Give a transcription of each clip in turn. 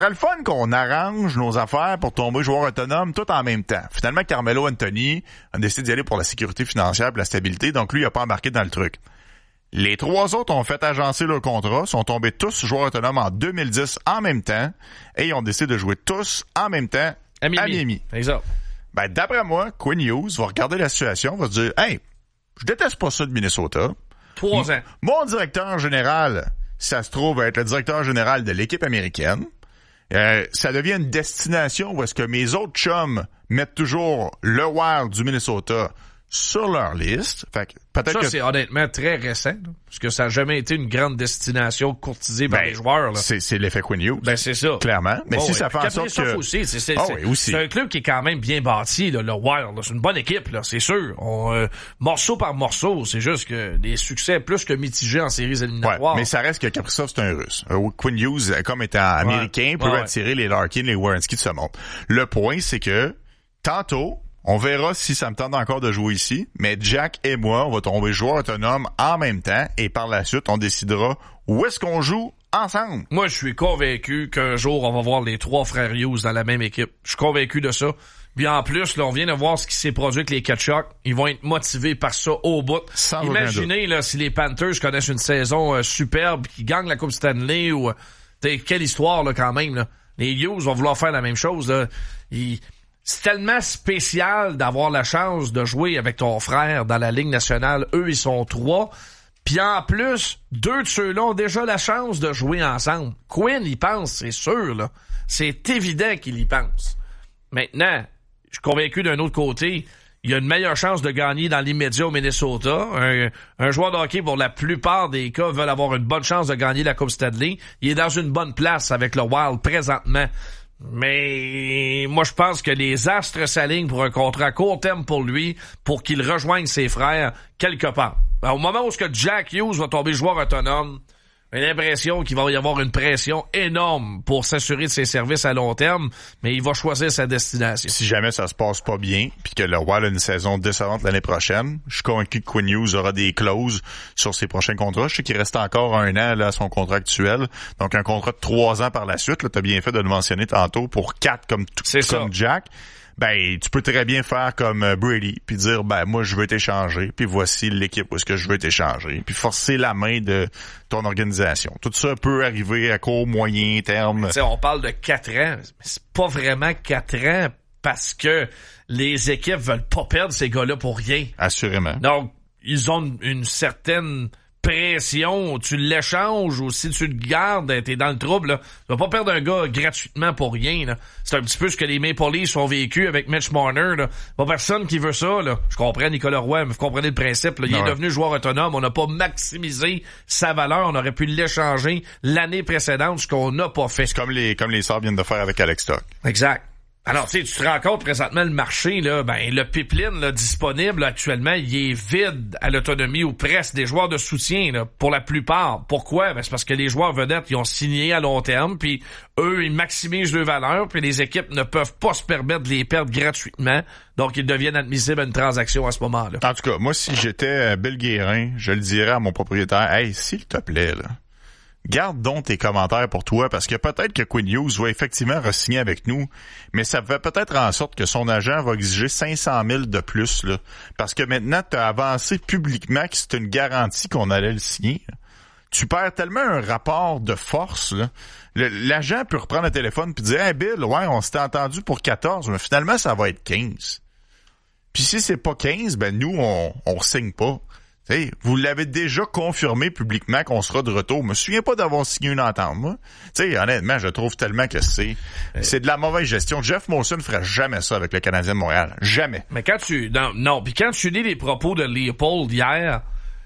serait le fun qu'on arrange nos affaires pour tomber joueur autonome tout en même temps. Finalement, Carmelo Anthony a décidé d'y aller pour la sécurité financière et la stabilité, donc lui, il a pas embarqué dans le truc. Les 3 autres ont fait agencer leur contrat, sont tombés tous joueurs autonomes en 2010 en même temps, et ils ont décidé de jouer tous en même temps à Miami. Exact. Ben, d'après moi, Quinn Hughes va regarder la situation, va se dire, hey, je déteste pas ça de Minnesota. 3 ans. Mon directeur général, ça se trouve être le directeur général de l'équipe américaine. Ça devient une destination où est-ce que mes autres chums mettent toujours le Wild du Minnesota sur leur liste. Fait que peut-être ça, c'est honnêtement très récent, là, parce que ça n'a jamais été une grande destination courtisée par les joueurs. Là. C'est l'effet Quinn Hughes. Ben, c'est ça. Clairement. Mais si ça fait en sorte que... aussi, c'est un club qui est quand même bien bâti, là, le Wild. Là. C'est une bonne équipe, là, c'est sûr. Morceau par morceau, c'est juste que les succès plus que mitigés en séries éliminatoires. Ouais, mais ça reste que Kaprizov, c'est un Russe. Quinn Hughes, comme étant américain, peut attirer les Larkin, les Werenski de ce monde. Le point, c'est que tantôt, on verra si ça me tente encore de jouer ici, mais Jack et moi, on va tomber joueurs autonomes en même temps et par la suite, on décidera où est-ce qu'on joue ensemble. Moi, je suis convaincu qu'un jour, on va voir les 3 frères Hughes dans la même équipe. Je suis convaincu de ça. Puis en plus, là, on vient de voir ce qui s'est produit avec les Ketchuk. Ils vont être motivés par ça au bout. Imaginez là, si les Panthers connaissent une saison superbe, qui gagnent la Coupe Stanley ou... quelle histoire là quand même. Là. Les Hughes vont vouloir faire la même chose. Là. C'est tellement spécial d'avoir la chance de jouer avec ton frère dans la Ligue nationale. Eux, ils sont 3. Puis en plus, 2 de ceux-là ont déjà la chance de jouer ensemble. Quinn, il pense, c'est sûr. Là. C'est évident qu'il y pense. Maintenant, je suis convaincu d'un autre côté, il y a une meilleure chance de gagner dans l'immédiat au Minnesota. Un joueur de hockey, pour la plupart des cas, veulent avoir une bonne chance de gagner la Coupe Stanley. Il est dans une bonne place avec le Wild présentement. Mais moi, je pense que les astres s'alignent pour un contrat à court terme pour lui, pour qu'il rejoigne ses frères quelque part. Alors, au moment où Jack Hughes va tomber joueur autonome, j'ai l'impression qu'il va y avoir une pression énorme pour s'assurer de ses services à long terme, mais il va choisir sa destination. Si jamais ça se passe pas bien, puis que le Wild a une saison décevante l'année prochaine, je suis convaincu que Quinn Hughes aura des clauses sur ses prochains contrats. Je sais qu'il reste encore 1 an là, à son contrat actuel, donc un contrat de 3 ans par la suite. T'as bien fait de le mentionner tantôt, pour 4 comme Jack. Ben, tu peux très bien faire comme Brady, puis dire, ben, moi, je veux t'échanger, puis voici l'équipe où est-ce que je veux t'échanger, puis forcer la main de ton organisation. Tout ça peut arriver à court, moyen terme. Tu sais, on parle de 4 ans, mais c'est pas vraiment 4 ans, parce que les équipes veulent pas perdre ces gars-là pour rien. Assurément. Donc, ils ont une certaine pression, tu l'échanges ou si tu le gardes, t'es dans le trouble. Là. Tu vas pas perdre un gars gratuitement pour rien. Là. C'est un petit peu ce que les Maple Leafs ont vécu avec Mitch Marner. Là. Pas personne qui veut ça. Là. Je comprends Nicolas Roy, mais vous comprenez le principe. Là. Il est devenu joueur autonome. On n'a pas maximisé sa valeur. On aurait pu l'échanger l'année précédente, ce qu'on n'a pas fait. C'est comme les Sabres viennent de faire avec Alex Tuch. Exact. Alors, tu sais, tu te rends compte présentement, le marché, là, ben, le pipeline, là, disponible, actuellement, il est vide à l'autonomie ou presque des joueurs de soutien, là, pour la plupart. Pourquoi? Ben, c'est parce que les joueurs vedettes, ils ont signé à long terme, puis eux, ils maximisent leur valeur, puis les équipes ne peuvent pas se permettre de les perdre gratuitement. Donc, ils deviennent admissibles à une transaction à ce moment-là. En tout cas, moi, si j'étais Bill Guérin, je le dirais à mon propriétaire, hey, s'il te plaît, là, garde donc tes commentaires pour toi, parce que peut-être que Quinn Hughes va effectivement re-signer avec nous, mais ça fait peut-être en sorte que son agent va exiger 500 000 de plus, là, parce que maintenant, tu as avancé publiquement que c'est une garantie qu'on allait le signer. Tu perds tellement un rapport de force, là. L'agent peut reprendre le téléphone puis dire « Hey Bill, ouais, on s'était entendu pour 14, mais finalement, ça va être 15. » Puis si c'est pas 15, ben nous, on signe pas. T'sais, vous l'avez déjà confirmé publiquement qu'on sera de retour. Je me souviens pas d'avoir signé une entente, moi. T'sais, honnêtement, je trouve tellement que c'est de la mauvaise gestion. Jeff Molson ne ferait jamais ça avec le Canadien de Montréal. Jamais. Mais quand tu... Puis quand tu lis les propos de Leopold hier,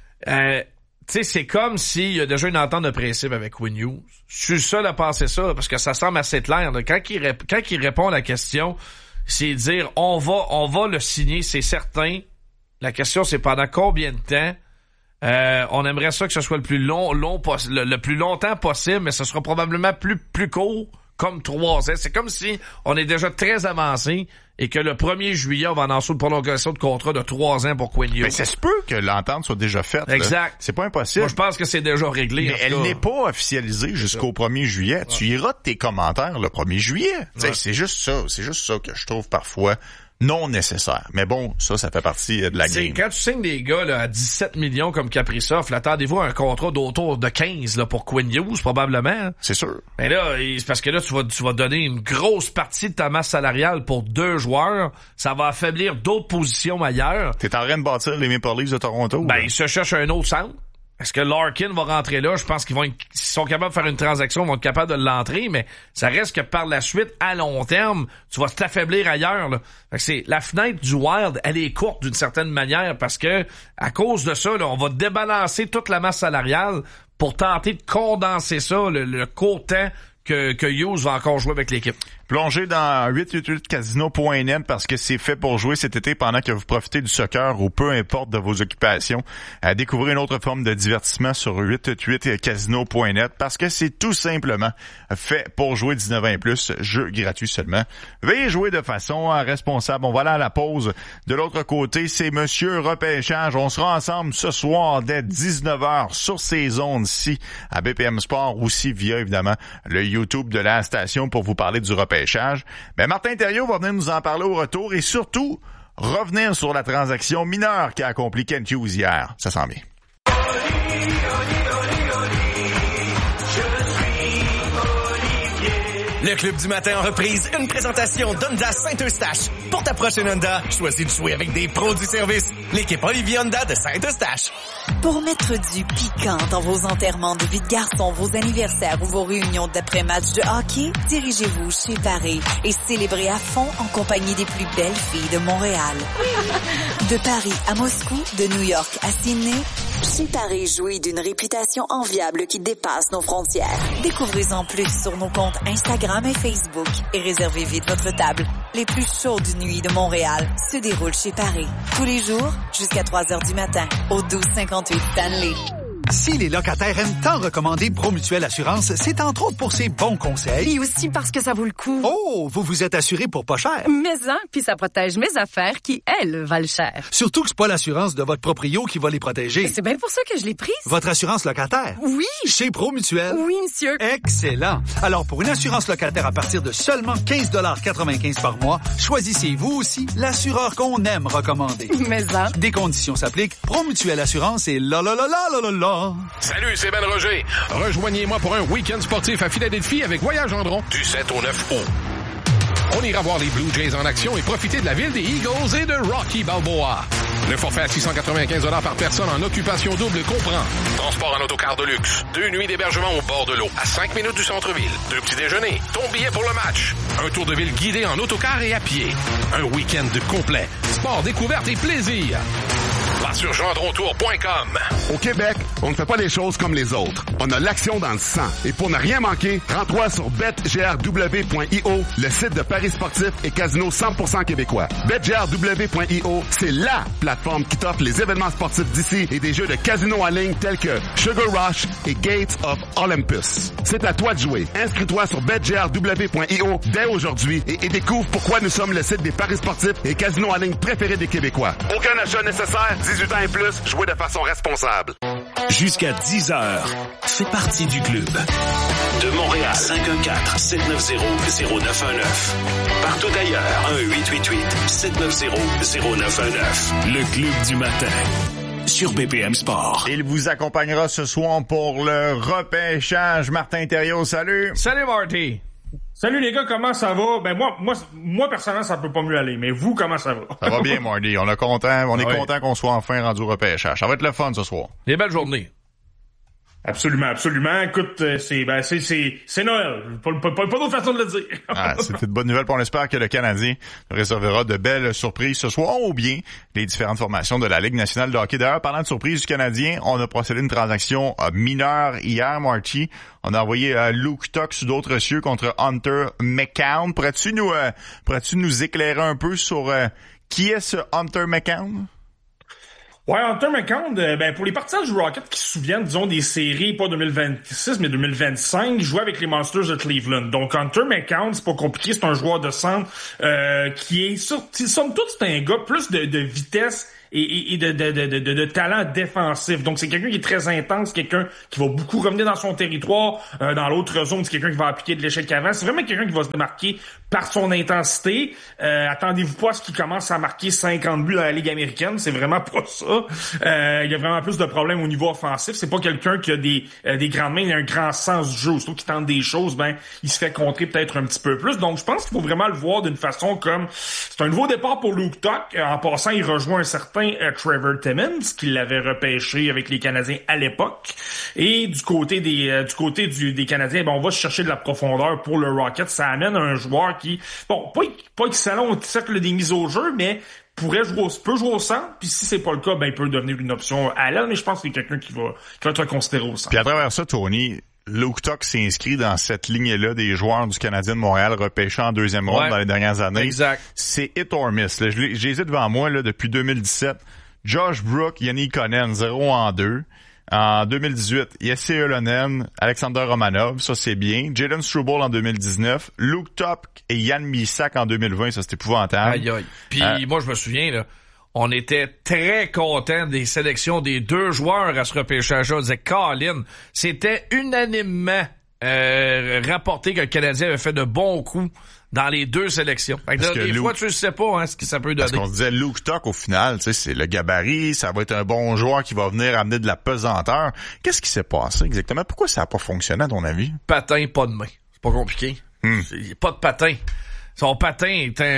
c'est comme s'il y a déjà une entente de principe avec Quinn Hughes. Je suis le seul à penser ça, parce que ça semble assez clair. Là. Quand il répond à la question, c'est dire on va le signer, c'est certain. La question, c'est pendant combien de temps? On aimerait ça que ce soit le plus long le plus longtemps possible, mais ce sera probablement plus court comme 3 ans. C'est comme si on est déjà très avancé et que le 1er juillet, on va annoncer une prolongation de contrat de 3 ans pour Quinn Hughes. Mais ça se peut que l'entente soit déjà faite. Exact. Là. C'est pas impossible. Moi, je pense que c'est déjà réglé. Mais elle n'est pas officialisée jusqu'au 1er juillet. Ouais. Tu iras de tes commentaires le 1er juillet. Ouais. C'est juste ça. C'est juste ça que je trouve parfois non nécessaire. Mais bon, ça fait partie de la game. Quand tu signes des gars là, à 17 millions comme Kaprizov, attendez-vous à un contrat d'autour de 15 là, pour Quinn Hughes, probablement. C'est sûr. Mais là, c'est parce que là, tu vas donner une grosse partie de ta masse salariale pour 2 joueurs. Ça va affaiblir d'autres positions ailleurs. T'es en train de bâtir les Maple Leafs de Toronto? Ben, ils se cherchent un autre centre. Est-ce que Larkin va rentrer là? Je pense s'ils sont capables de faire une transaction, ils vont être capables de l'entrer, mais ça reste que par la suite, à long terme, tu vas t'affaiblir ailleurs, là. Fait que la fenêtre du Wild, elle est courte d'une certaine manière parce que, à cause de ça, là, on va débalancer toute la masse salariale pour tenter de condenser ça, le court temps que Hughes va encore jouer avec l'équipe. Plongez dans 888casino.net parce que c'est fait pour jouer cet été pendant que vous profitez du soccer ou peu importe de vos occupations. Découvrez une autre forme de divertissement sur 888casino.net parce que c'est tout simplement fait pour jouer 19 ans et plus, jeu gratuit seulement. Veuillez jouer de façon responsable. On va aller à la pause. De l'autre côté, c'est Monsieur Repêchage. On sera ensemble ce soir dès 19h sur ces ondes-ci à BPM Sport, aussi via évidemment le YouTube de la station pour vous parler du repêchage. Ben Martin Thériault va venir nous en parler au retour et surtout revenir sur la transaction mineure qu'a accompli Kent Hughes hier. Ça sent bien. Le Club du matin en reprise, une présentation d'Honda Saint-Eustache. Pour ta prochaine Honda, choisis de jouer avec des pros du service. L'équipe Olivier Honda de Saint-Eustache. Pour mettre du piquant dans vos enterrements de vie de garçon, vos anniversaires ou vos réunions d'après-match de hockey, dirigez-vous chez Paris et célébrez à fond en compagnie des plus belles filles de Montréal. De Paris à Moscou, de New York à Sydney, chez Paris jouit d'une réputation enviable qui dépasse nos frontières. Découvrez-en plus sur nos comptes Instagram et Facebook et réservez vite votre table. Les plus chaudes nuits de Montréal se déroulent chez Paris. Tous les jours, jusqu'à 3h du matin, au 1258 Stanley. Si les locataires aiment tant recommander Promutuelle Assurance, c'est entre autres pour ses bons conseils. Et aussi parce que ça vaut le coup. Oh, vous vous êtes assuré pour pas cher. Mais puis ça protège mes affaires qui, elles, valent cher. Surtout que c'est pas l'assurance de votre proprio qui va les protéger. C'est bien pour ça que je l'ai prise. Votre assurance locataire? Oui. Chez Promutuelle? Oui, monsieur. Excellent. Alors, pour une assurance locataire à partir de seulement 15,95 $ par mois, choisissez vous aussi l'assureur qu'on aime recommander. Mais Des conditions s'appliquent. Promutuelle Assurance et la. Salut, c'est Ben Roger. Rejoignez-moi pour un week-end sportif à Philadelphie avec Voyage Gendron du 7 au 9 août. On ira voir les Blue Jays en action et profiter de la ville des Eagles et de Rocky Balboa. Le forfait à 695 $ par personne en occupation double comprend transport en autocar de luxe, 2 nuits d'hébergement au bord de l'eau, à 5 minutes du centre-ville, 2 petits déjeuners, ton billet pour le match, un tour de ville guidé en autocar et à pied, un week-end de complet, sport, découverte et plaisir. Va sur gendrontour.com. Au Québec, on ne fait pas les choses comme les autres. On a l'action dans le sang. Et pour ne rien manquer, rends-toi sur betgrw.io, le site de paris sportifs et casino 100% québécois. betgrw.io, c'est LA plateforme qui t'offre les événements sportifs d'ici et des jeux de casino en ligne tels que Sugar Rush et Gates of Olympus. C'est à toi de jouer. Inscris-toi sur betgrw.io dès aujourd'hui et découvre pourquoi nous sommes le site des paris sportifs et casinos en ligne préférés des Québécois. Aucun achat nécessaire, 18 ans et plus, jouez de façon responsable. Jusqu'à 10h, fais partie du club. De Montréal, 514-790-0919. Partout ailleurs, 1-888-790-0919. Le club du matin. Sur BPM Sport. Il vous accompagnera ce soir pour le repêchage. Martin Thériault, salut! Salut, Marty! Salut les gars, comment ça va? Ben moi personnellement, ça peut pas mieux aller, mais vous, comment ça va? Ça va bien, Marty. On est content qu'on soit enfin rendu au repêchage. Ça va être le fun ce soir. Des belles journées. Absolument. Écoute, c'est Noël. Pas d'autre façon de le dire. C'est une bonne nouvelle. On espère que le Canadien réservera de belles surprises ce soir ou bien les différentes formations de la Ligue nationale de hockey. D'ailleurs, parlant de surprise du Canadien, on a procédé à une transaction mineure hier, Marty. On a envoyé Luke Tuch sous d'autres cieux contre Hunter McCown. Pourrais-tu nous éclairer un peu sur qui est ce Hunter McCown? Ouais, Hunter McCown, pour les partisans du Rocket qui se souviennent, disons, des séries, pas 2026, mais 2025, jouait avec les Monsters de Cleveland. Donc, Hunter McCown, c'est pas compliqué, c'est un joueur de centre qui est, somme toute, c'est un gars plus de vitesse et de talent défensif. Donc, c'est quelqu'un qui est très intense, quelqu'un qui va beaucoup revenir dans son territoire. Dans l'autre zone, c'est quelqu'un qui va appliquer de l'échec avant. C'est vraiment quelqu'un qui va se démarquer par son intensité. Attendez-vous pas à ce qu'il commence à marquer 50 buts dans la Ligue américaine. C'est vraiment pas ça. Il y a vraiment plus de problèmes au niveau offensif. C'est pas quelqu'un qui a des grandes mains, il a un grand sens du jeu. Surtout qu'il tente des choses, il se fait contrer peut-être un petit peu plus. Donc, je pense qu'il faut vraiment le voir d'une façon comme... C'est un nouveau départ pour Luke Tuck. En passant, il rejoint un certain Trevor Timmins, qui l'avait repêché avec les Canadiens à l'époque. Et du côté des Canadiens, on va chercher de la profondeur pour le Rocket. Ça amène un joueur qui, pas excellent au cercle des mises au jeu, mais peut jouer au centre, puis si c'est pas le cas, il peut devenir une option à l'aile, mais je pense que c'est quelqu'un qui va être considéré au centre. Puis à travers ça, Tony, Luke Tuck s'inscrit dans cette ligne-là des joueurs du Canadien de Montréal repêchés en deuxième ronde dans les dernières années. Exact. C'est hit or miss. Là. J'ai les ai devant moi depuis 2017. Josh Brook, Yannick Konen, 0-2. En 2018, Jesse Ylönen, Alexander Romanov, ça c'est bien. Jalen Struble en 2019. Luke Tuck et Jan Mysak en 2020, ça c'est épouvantable. Aïe aïe. Puis moi je me souviens, là, on était très contents des sélections des deux joueurs à ce repêchage-là. On disait, Colin, c'était unanimement rapporté que le Canadien avait fait de bons coups dans les deux sélections. Fait que là, des fois, tu ne sais pas ce que ça peut donner. Parce qu'on se disait, Luke Tuck, au final, c'est le gabarit, ça va être un bon joueur qui va venir amener de la pesanteur. Qu'est-ce qui s'est passé exactement? Pourquoi ça n'a pas fonctionné, à ton avis? Patin, pas de main. C'est pas compliqué. Pas de patin. Son patin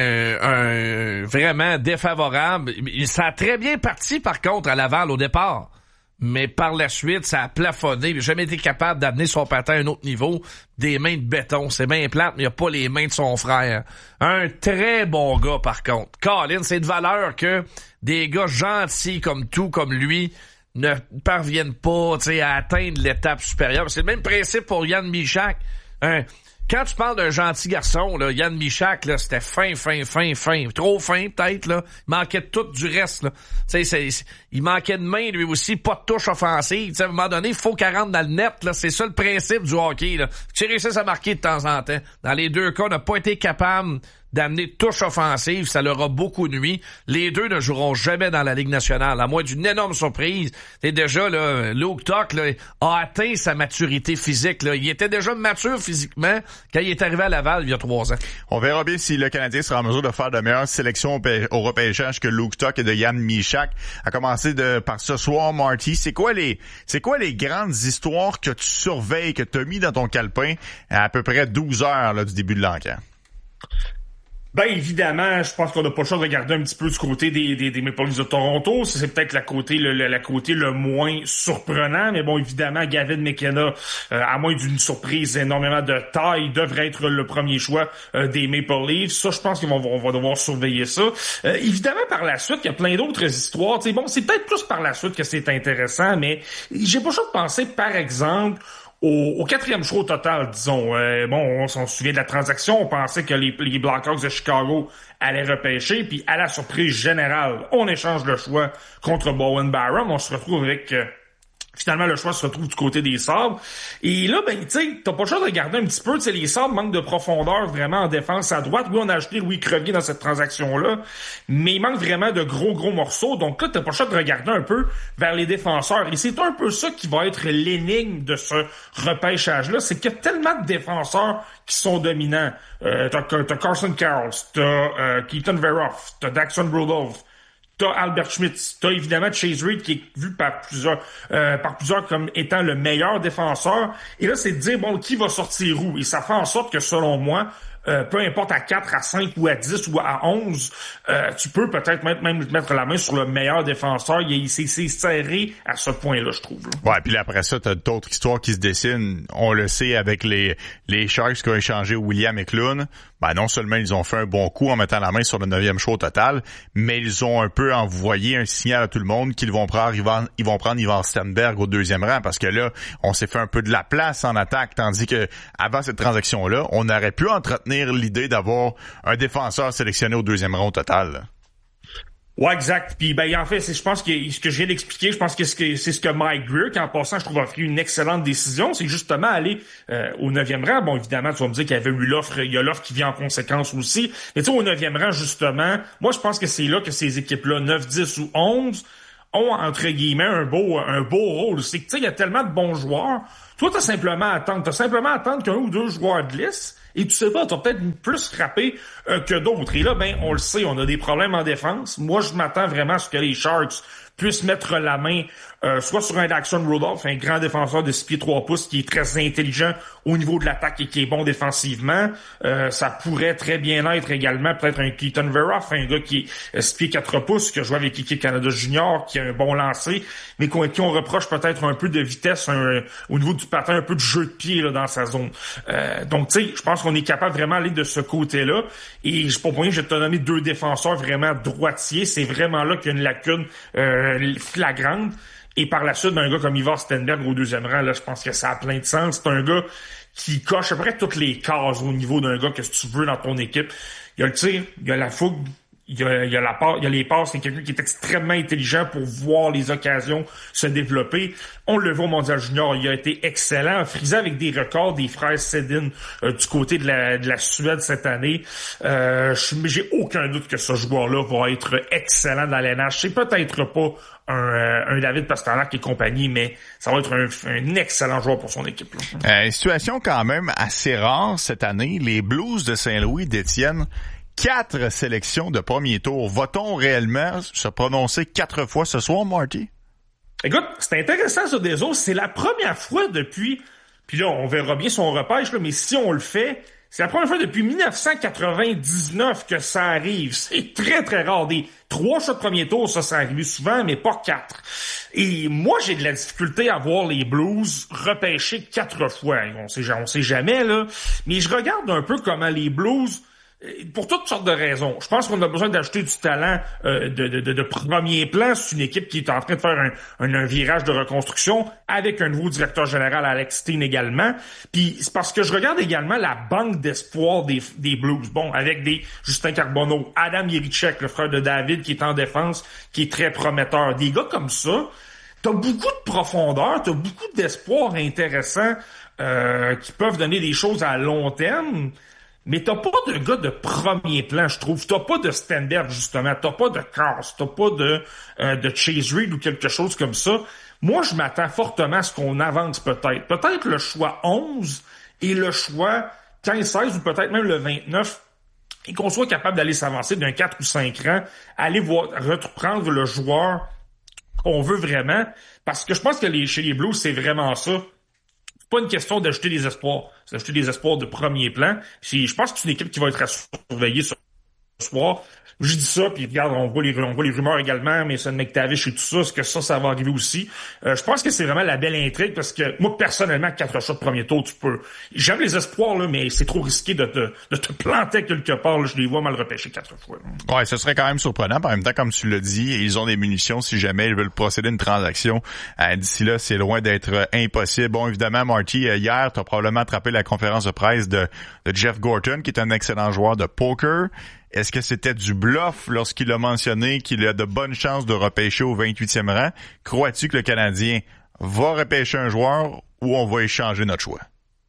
est vraiment défavorable. Ça a très bien parti, par contre, à Laval au départ. Mais par la suite, ça a plafonné. Il n'a jamais été capable d'amener son patin à un autre niveau. Des mains de béton. C'est bien plate, mais il n'a pas les mains de son frère. Un très bon gars, par contre. Colin, c'est de valeur que des gars gentils comme lui ne parviennent pas à atteindre l'étape supérieure. C'est le même principe pour Jan Mysak. Quand tu parles d'un gentil garçon, là, Jan Mysak, là, c'était fin. Trop fin, peut-être, là. Il manquait de tout du reste, là. Il manquait de main, lui aussi, pas de touche offensive. À un moment donné, il faut qu'elle rentre dans le net, là. C'est ça le principe du hockey, là. Tu réussis à marquer de temps en temps. Dans les deux cas, on n'a pas été capable d'amener touche offensive, ça leur a beaucoup nui. Les deux ne joueront jamais dans la Ligue nationale, à moins d'une énorme surprise. Et déjà, là, Luke Tuck, là, a atteint sa maturité physique, là. Il était déjà mature physiquement quand il est arrivé à Laval il y a 3 ans. On verra bien si le Canadien sera en mesure de faire de meilleures sélections au repêchage que Luke Tuck et de Jan Mysak. À commencer par ce soir, Marty. C'est quoi les grandes histoires que tu surveilles, que tu as mis dans ton calepin à peu près 12 heures, là, du début de l'enquête? Évidemment, je pense qu'on n'a pas le choix de regarder un petit peu du côté des Maple Leafs de Toronto. C'est peut-être la côté le moins surprenant, mais bon, évidemment, Gavin McKenna, à moins d'une surprise énormément de taille, devrait être le premier choix des Maple Leafs. Ça, je pense qu'on va devoir surveiller ça. Évidemment, par la suite, il y a plein d'autres histoires. T'sais, bon, c'est peut-être plus par la suite que c'est intéressant, mais j'ai pas le choix de penser, par exemple, au 4e choix au total, disons. On s'en souvient de la transaction. On pensait que les Blackhawks de Chicago allaient repêcher. Puis, à la surprise générale, on échange le choix contre Bowen Byram. On se retrouve avec... Finalement, le choix se retrouve du côté des Sabres. Et là, tu sais, t'as pas le choix de regarder un petit peu. Tu sais, les Sabres manquent de profondeur vraiment en défense à droite. Oui, on a acheté Louis Crevier dans cette transaction-là, mais il manque vraiment de gros morceaux. Donc là, t'as pas le choix de regarder un peu vers les défenseurs. Et c'est un peu ça qui va être l'énigme de ce repêchage-là. C'est qu'il y a tellement de défenseurs qui sont dominants. T'as Carson Carroll, t'as Keaton Veroff, t'as Daxon Rudolph, t'as Albert Schmitz, t'as évidemment Chase Reed qui est vu par plusieurs comme étant le meilleur défenseur. Et là, c'est de dire, bon, qui va sortir où? Et ça fait en sorte que, selon moi, peu importe à 4, à 5 ou à 10 ou à 11, tu peux peut-être même mettre la main sur le meilleur défenseur. C'est serré à ce point-là, je trouve. Là. Ouais, puis là, après ça, t'as d'autres histoires qui se dessinent. On le sait avec les Sharks qui ont échangé William Eklund. Non seulement ils ont fait un bon coup en mettant la main sur le 9e choix au total, mais ils ont un peu envoyé un signal à tout le monde qu'ils vont prendre Ivan Stenberg au 2e rang, parce que là, on s'est fait un peu de la place en attaque, tandis que avant cette transaction-là, on aurait pu entretenir l'idée d'avoir un défenseur sélectionné au 2e rang au total. Ouais, exact. Puis en fait, je pense que ce que je viens d'expliquer, je pense que c'est ce que Mike Grier, qui en passant, je trouve, a pris une excellente décision, c'est justement aller au 9e rang. Bon, évidemment, tu vas me dire qu'il y avait eu l'offre, il y a l'offre qui vient en conséquence aussi. Mais tu sais, au 9e rang, justement, moi, je pense que c'est là que ces équipes-là, 9, 10 ou 11, ont, entre guillemets, un beau rôle. C'est que, tu sais, il y a tellement de bons joueurs. Toi, t'as simplement à attendre qu'un ou deux joueurs glissent. Et tu sais pas, t'as peut-être plus frappé que d'autres. Et là, on le sait, on a des problèmes en défense. Moi, je m'attends vraiment à ce que les Sharks puissent mettre la main soit sur un Jackson Rudolph, un grand défenseur de 6 pieds 3 pouces qui est très intelligent au niveau de l'attaque et qui est bon défensivement. Ça pourrait très bien être également peut-être un Keaton Veroff, un gars qui est 6 pieds 4 pouces, qui a joué avec l'équipe Canada Junior, qui a un bon lancer, mais qui on reproche peut-être un peu de vitesse au niveau du patin, un peu de jeu de pied là, dans sa zone. Donc, tu sais, je pense qu'on est capable vraiment d'aller de ce côté-là. Et pour moi, je vais te donner 2 défenseurs vraiment droitiers. C'est vraiment là qu'il y a une lacune flagrante. Et par la suite, un gars comme Ivar Stenberg au 2e rang, là, je pense que ça a plein de sens. C'est un gars qui coche à peu près toutes les cases au niveau d'un gars que tu veux dans ton équipe. Il y a le tir, il y a la fougue, il y a les passes. C'est quelqu'un qui est extrêmement intelligent pour voir les occasions se développer. On le voit au Mondial Junior, il a été excellent, frisé avec des records des frères Sedin du côté de la Suède cette année. J'ai aucun doute que ce joueur-là va être excellent dans l'NH. C'est peut-être pas un David Pastrnak et compagnie, mais ça va être un excellent joueur pour son équipe. Une situation quand même assez rare cette année. Les Blues de Saint-Louis détiennent 4 sélections de premier tour. Va-t-on réellement se prononcer 4 fois ce soir, Marty? Écoute, c'est intéressant ça des autres. C'est la première fois depuis... Puis là, on verra bien son repêche, là, mais si on le fait... C'est la première fois depuis 1999 que ça arrive. C'est très, très rare. Des 3 choix de premier tour, ça arrive souvent, mais pas 4. Et moi, j'ai de la difficulté à voir les Blues repêcher 4 fois. On sait jamais, là. Mais je regarde un peu comment les Blues... Pour toutes sortes de raisons. Je pense qu'on a besoin d'ajouter du talent de premier plan. C'est une équipe qui est en train de faire un virage de reconstruction avec un nouveau directeur général, Alex Steen également. Puis c'est parce que je regarde également la banque d'espoir des Blues. Bon, avec des Justin Carbonneau, Adam Jiricek, le frère de David, qui est en défense, qui est très prometteur. Des gars comme ça, t'as beaucoup de profondeur, t'as beaucoup d'espoir intéressant qui peuvent donner des choses à long terme. Mais t'as pas de gars de premier plan, je trouve. T'as pas de Stenberg, justement. T'as pas de Cass. T'as pas de Chase Reed ou quelque chose comme ça. Moi, je m'attends fortement à ce qu'on avance peut-être. Peut-être le choix 11 et le choix 15-16 ou peut-être même le 29 et qu'on soit capable d'aller s'avancer d'un 4 ou 5 rangs, aller reprendre le joueur qu'on veut vraiment. Parce que je pense que chez les Blues, c'est vraiment ça. C'est pas une question d'ajouter des espoirs. C'est d'ajouter des espoirs de premier plan. Je pense que c'est une équipe qui va être à surveiller ce soir. Je dis ça, puis regarde, on voit les rumeurs également, mais ça McTavish et tout ça, est-ce que ça va arriver aussi? Je pense que c'est vraiment la belle intrigue, parce que moi, personnellement, 4 choix de premier tour, tu peux... J'aime les espoirs, là, mais c'est trop risqué de te planter quelque part, là. Je les vois mal repêcher 4 fois. Ouais, ce serait quand même surprenant. En même temps, comme tu l'as dit, ils ont des munitions si jamais ils veulent procéder à une transaction. D'ici là, c'est loin d'être impossible. Bon, évidemment, Marty, hier, tu as probablement attrapé la conférence de presse de Jeff Gorton, qui est un excellent joueur de poker. Est-ce que c'était du bluff lorsqu'il a mentionné qu'il a de bonnes chances de repêcher au 28e rang? Crois-tu que le Canadien va repêcher un joueur ou on va échanger notre choix?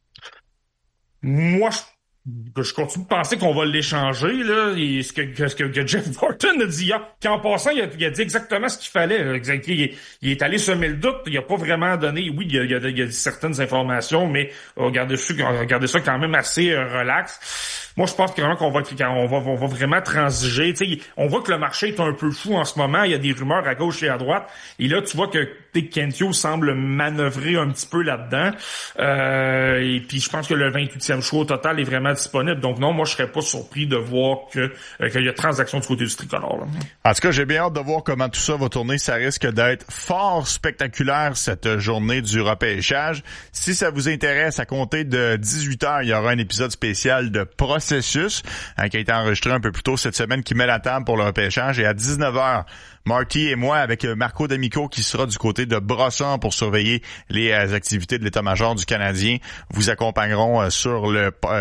Moi, je continue de penser qu'on va l'échanger, là. Et ce que Jeff Gorton a dit hier, qu'en passant, il a dit exactement ce qu'il fallait. Il est allé semer le doute. Il a pas vraiment donné... Oui, il y a certaines informations, mais regardez ça quand même assez relax. Moi, je pense vraiment qu'on va vraiment transiger. T'sais, on voit que le marché est un peu fou en ce moment. Il y a des rumeurs à gauche et à droite. Et là, tu vois que Kentio semble manœuvrer un petit peu là-dedans. Et puis, je pense que le 28e choix au total est vraiment disponible. Donc non, moi, je serais pas surpris de voir qu'il y a transaction du côté du tricolore. Là. En tout cas, j'ai bien hâte de voir comment tout ça va tourner. Ça risque d'être fort spectaculaire, cette journée du repêchage. Si ça vous intéresse, à compter de 18h, il y aura un épisode spécial de Processus qui a été enregistré un peu plus tôt cette semaine qui met la table pour le repêchage. Et à 19h, Marty et moi, avec Marco D'Amico qui sera du côté de Brosson pour surveiller les activités de l'état-major du Canadien, vous accompagnerons sur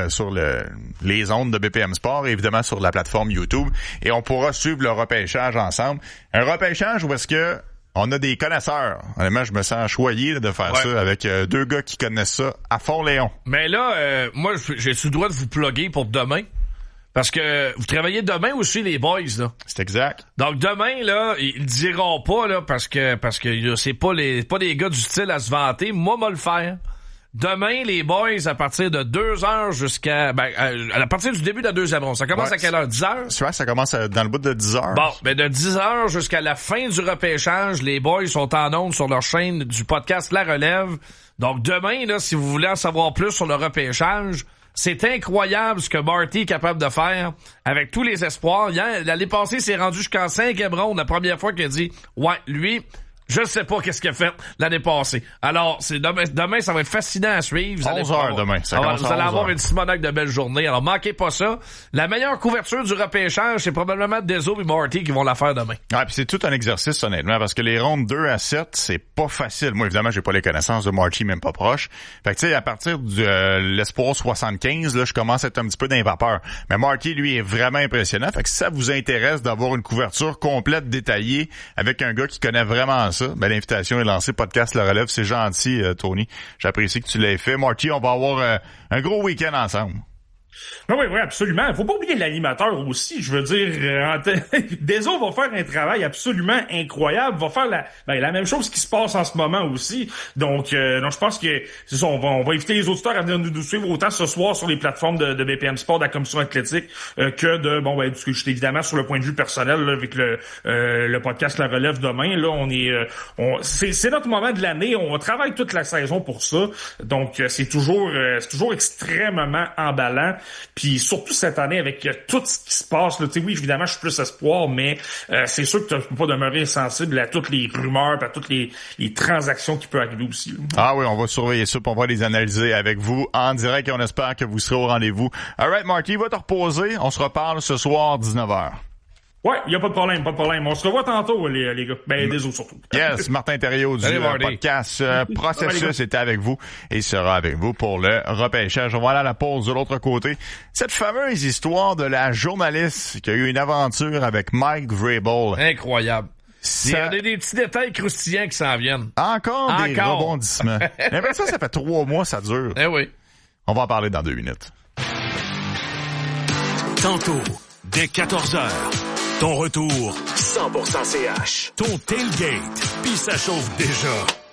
les ondes de BPM Sport et évidemment sur la plateforme YouTube. Et on pourra suivre le repêchage ensemble. Un repêchage où est-ce que on a des connaisseurs. Honnêtement, je me sens choyé de faire ça avec deux gars qui connaissent ça à fond, Léon. Mais là, moi, j'ai-tu le droit de vous plugger pour demain? Parce que vous travaillez demain aussi, les boys, là. C'est exact. Donc demain, là, ils le diront pas, là, parce que c'est pas des gars du style à se vanter. Moi, le faire. Demain, les boys, à partir de 2h jusqu'à... à partir du début de la deuxième ronde. Ça commence à quelle heure? 10h? C'est vrai, ça commence dans le bout de 10h. Bon, de 10h jusqu'à la fin du repêchage, les boys sont en ondes sur leur chaîne du podcast La Relève. Donc demain, là, si vous voulez en savoir plus sur le repêchage, c'est incroyable ce que Marty est capable de faire avec tous les espoirs. L'année passée, il s'est rendu jusqu'en 5e ronde, la première fois qu'il a dit « Ouais, lui... » Je sais pas qu'est-ce qu'il a fait l'année passée. Alors, c'est demain, ça va être fascinant à suivre. 11h demain. Vous allez avoir une Simonac de belle journée. Alors, manquez pas ça. La meilleure couverture du repêchage, c'est probablement Dezo et Marty qui vont la faire demain. Ah, puis c'est tout un exercice, honnêtement, parce que les rondes 2 à 7, c'est pas facile. Moi, évidemment, j'ai pas les connaissances de Marty, même pas proche. Fait que, tu sais, à partir de l'espoir 75, là, je commence à être un petit peu dans les vapeurs. Mais Marty, lui, est vraiment impressionnant. Fait que si ça vous intéresse d'avoir une couverture complète, détaillée, avec un gars qui connaît vraiment ça, ben l'invitation est lancée. Podcast La Relève, c'est gentil, Tony. J'apprécie que tu l'aies fait. Marty, on va avoir un gros week-end ensemble. Oui, absolument. Faut pas oublier l'animateur aussi. Je veux dire, Dezo va faire un travail absolument incroyable. Va faire la même chose qui se passe en ce moment aussi. Donc je pense que c'est ça. On va inviter les auditeurs à venir nous suivre autant ce soir sur les plateformes de BPM Sport, de la Commission athlétique, que de parce que je suis évidemment sur le point de vue personnel là, avec le podcast La Relève demain. Là, c'est notre moment de l'année. On travaille toute la saison pour ça. Donc c'est toujours extrêmement emballant. Puis surtout cette année avec tout ce qui se passe, là, tu sais, oui, évidemment, je suis plus espoir, mais c'est sûr que tu peux pas demeurer insensible à toutes les rumeurs, à toutes les transactions qui peuvent arriver aussi. Là. Ah oui, on va surveiller ça, puis on va les analyser avec vous en direct et on espère que vous serez au rendez-vous. All right, Marty, va te reposer. On se reparle ce soir, 19h. Ouais, y a pas de problème. On se revoit tantôt, les gars. Désolé surtout. Yes, Martin Thériault du podcast Processus était avec vous et il sera avec vous pour le repêchage. On va aller à la pause de l'autre côté. Cette fameuse histoire de la journaliste qui a eu une aventure avec Mike Vrabel. Incroyable. Il y a des petits détails croustillants qui s'en viennent. Encore des rebondissements. Mais ça fait 3 mois, ça dure. Eh oui. On va en parler dans 2 minutes. Tantôt, dès 14h. Ton retour, 100% CH. Ton tailgate, puis ça chauffe déjà.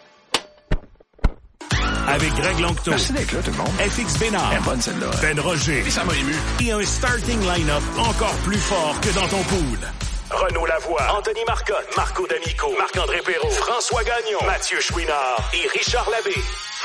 Avec Greg Longto. Merci d'être là, tout le monde. FX Bénard. Elle est bonne, celle-là. Ben Roger. Puis ça m'a ému. Et un starting line-up encore plus fort que dans ton pool. Renaud Lavoie, Anthony Marcotte, Marco D'Amico, Marc-André Perrault, François Gagnon, Mathieu Chouinard et Richard Labbé.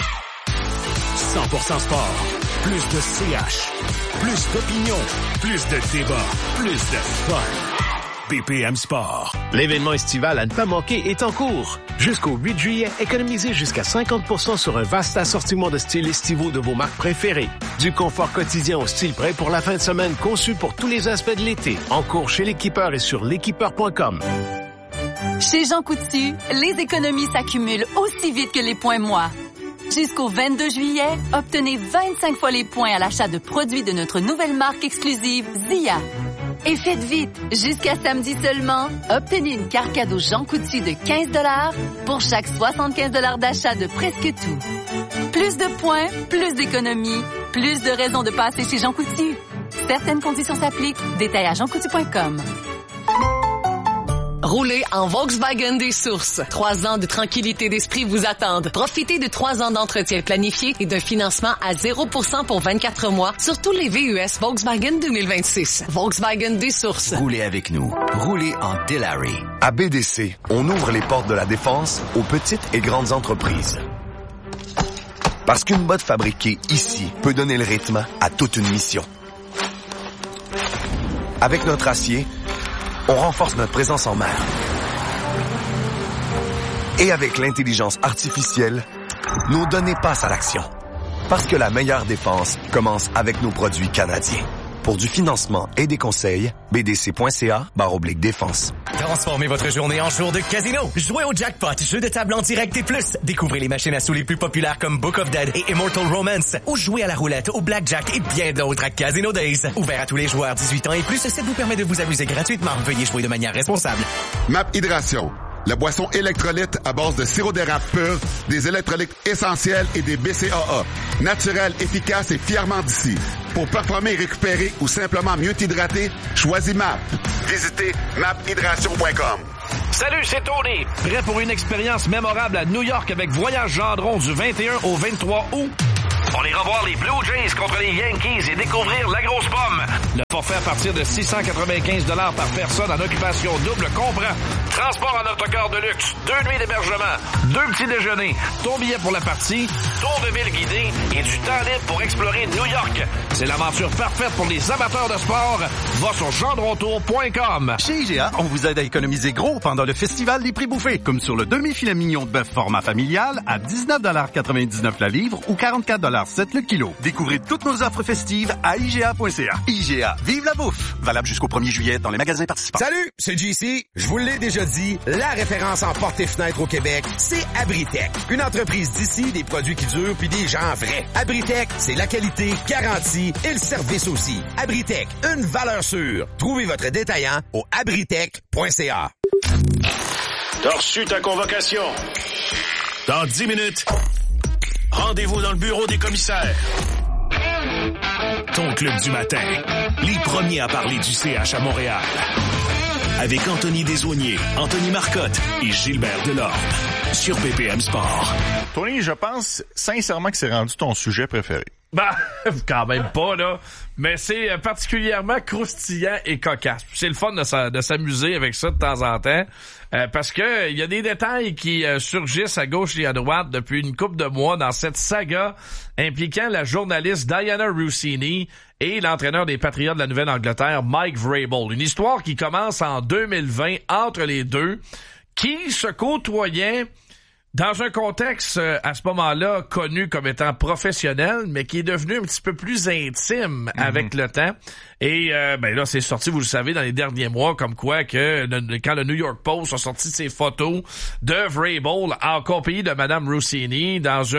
100% sport. Plus de CH. Plus d'opinion. Plus de débat. Plus de fun. BPM Sport. L'événement estival à ne pas manquer est en cours. Jusqu'au 8 juillet, économisez jusqu'à 50% sur un vaste assortiment de styles estivaux de vos marques préférées. Du confort quotidien au style prêt pour la fin de semaine conçu pour tous les aspects de l'été. En cours chez l'équipeur et sur l'équipeur.com. Chez Jean Coutu, les économies s'accumulent aussi vite que les points moi. Jusqu'au 22 juillet, obtenez 25 fois les points à l'achat de produits de notre nouvelle marque exclusive Zia. Et faites vite! Jusqu'à samedi seulement, obtenez une carte cadeau Jean Coutu de 15 $ pour chaque 75 $ d'achat de presque tout. Plus de points, plus d'économies, plus de raisons de passer chez Jean Coutu. Certaines conditions s'appliquent. Détails à jeancoutu.com. Roulez en Volkswagen des Sources. 3 ans de tranquillité d'esprit vous attendent. Profitez de 3 ans d'entretien planifié et d'un financement à 0% pour 24 mois sur tous les VUS Volkswagen 2026. Volkswagen des Sources. Roulez avec nous. Roulez en Delary. À BDC, on ouvre les portes de la défense aux petites et grandes entreprises. Parce qu'une botte fabriquée ici peut donner le rythme à toute une mission. Avec notre acier, on renforce notre présence en mer. Et avec l'intelligence artificielle, nos données passent à l'action. Parce que la meilleure défense commence avec nos produits canadiens. Pour du financement et des conseils, bdc.ca/défense. Transformez votre journée en jour de casino. Jouez au jackpot, jeu de table en direct et plus. Découvrez les machines à sous les plus populaires comme Book of Dead et Immortal Romance. Ou jouez à la roulette, au blackjack et bien d'autres à Casino Days. Ouvert à tous les joueurs 18 ans et plus, ce site vous permet de vous amuser gratuitement. Veuillez jouer de manière responsable. MAP Hydration, la boisson électrolyte à base de sirop d'érable pur, des électrolytes essentiels et des BCAA. Naturel, efficace et fièrement d'ici. Pour performer et récupérer ou simplement mieux t'hydrater, choisis MAP. Visitez maphydration.com. Salut, c'est Tony. Prêt pour une expérience mémorable à New York avec Voyage Gendron du 21 au 23 août? On ira voir les Blue Jays contre les Yankees et découvrir la grosse pomme. Le forfait à partir de 695 $ par personne en occupation double comprend transport en autocar de luxe, 2 nuits d'hébergement, 2 petits déjeuners, ton billet pour la partie, tour de ville guidé et du temps libre pour explorer New York. C'est l'aventure parfaite pour les amateurs de sport. Va sur gendrontour.com. Chez IGA, on vous aide à économiser gros pendant le festival des prix bouffés, comme sur le demi-filet mignon de bœuf format familial à 19,99 $ la livre ou 44,7 $ le kilo. Découvrez toutes nos offres festives à IGA.ca. IGA, vive la bouffe! Valable jusqu'au 1er juillet dans les magasins participants. Salut, c'est JC. Je vous l'ai déjà dit, la référence en portes et fenêtres au Québec, c'est Abritech. Une entreprise d'ici, des produits qui durent puis des gens vrais. Abritech, c'est la qualité, garantie et le service aussi. Abritech, une valeur sûre. Trouvez votre détaillant au abritech.ca. T'as reçu ta convocation. Dans 10 minutes, rendez-vous dans le bureau des commissaires. Ton club du matin, les premiers à parler du CH à Montréal. Avec Anthony Desaulniers, Anthony Marcotte et Gilbert Delorme. Sur BPM Sport. Tony, je pense sincèrement que c'est rendu ton sujet préféré. Ben, quand même pas, là. Mais c'est particulièrement croustillant et cocasse. C'est le fun de s'amuser avec ça de temps en temps. Parce que il y a des détails qui surgissent à gauche et à droite depuis une couple de mois dans cette saga impliquant la journaliste Diana Russini et l'entraîneur des Patriots de la Nouvelle-Angleterre, Mike Vrabel. Une histoire qui commence en 2020 entre les deux, qui se côtoyaient dans un contexte, à ce moment-là, connu comme étant professionnel, mais qui est devenu un petit peu plus intime avec le temps. Et ben là, c'est sorti, vous le savez, dans les derniers mois, comme quoi que quand le New York Post a sorti ses photos de Vrabel en compagnie de Madame Russini dans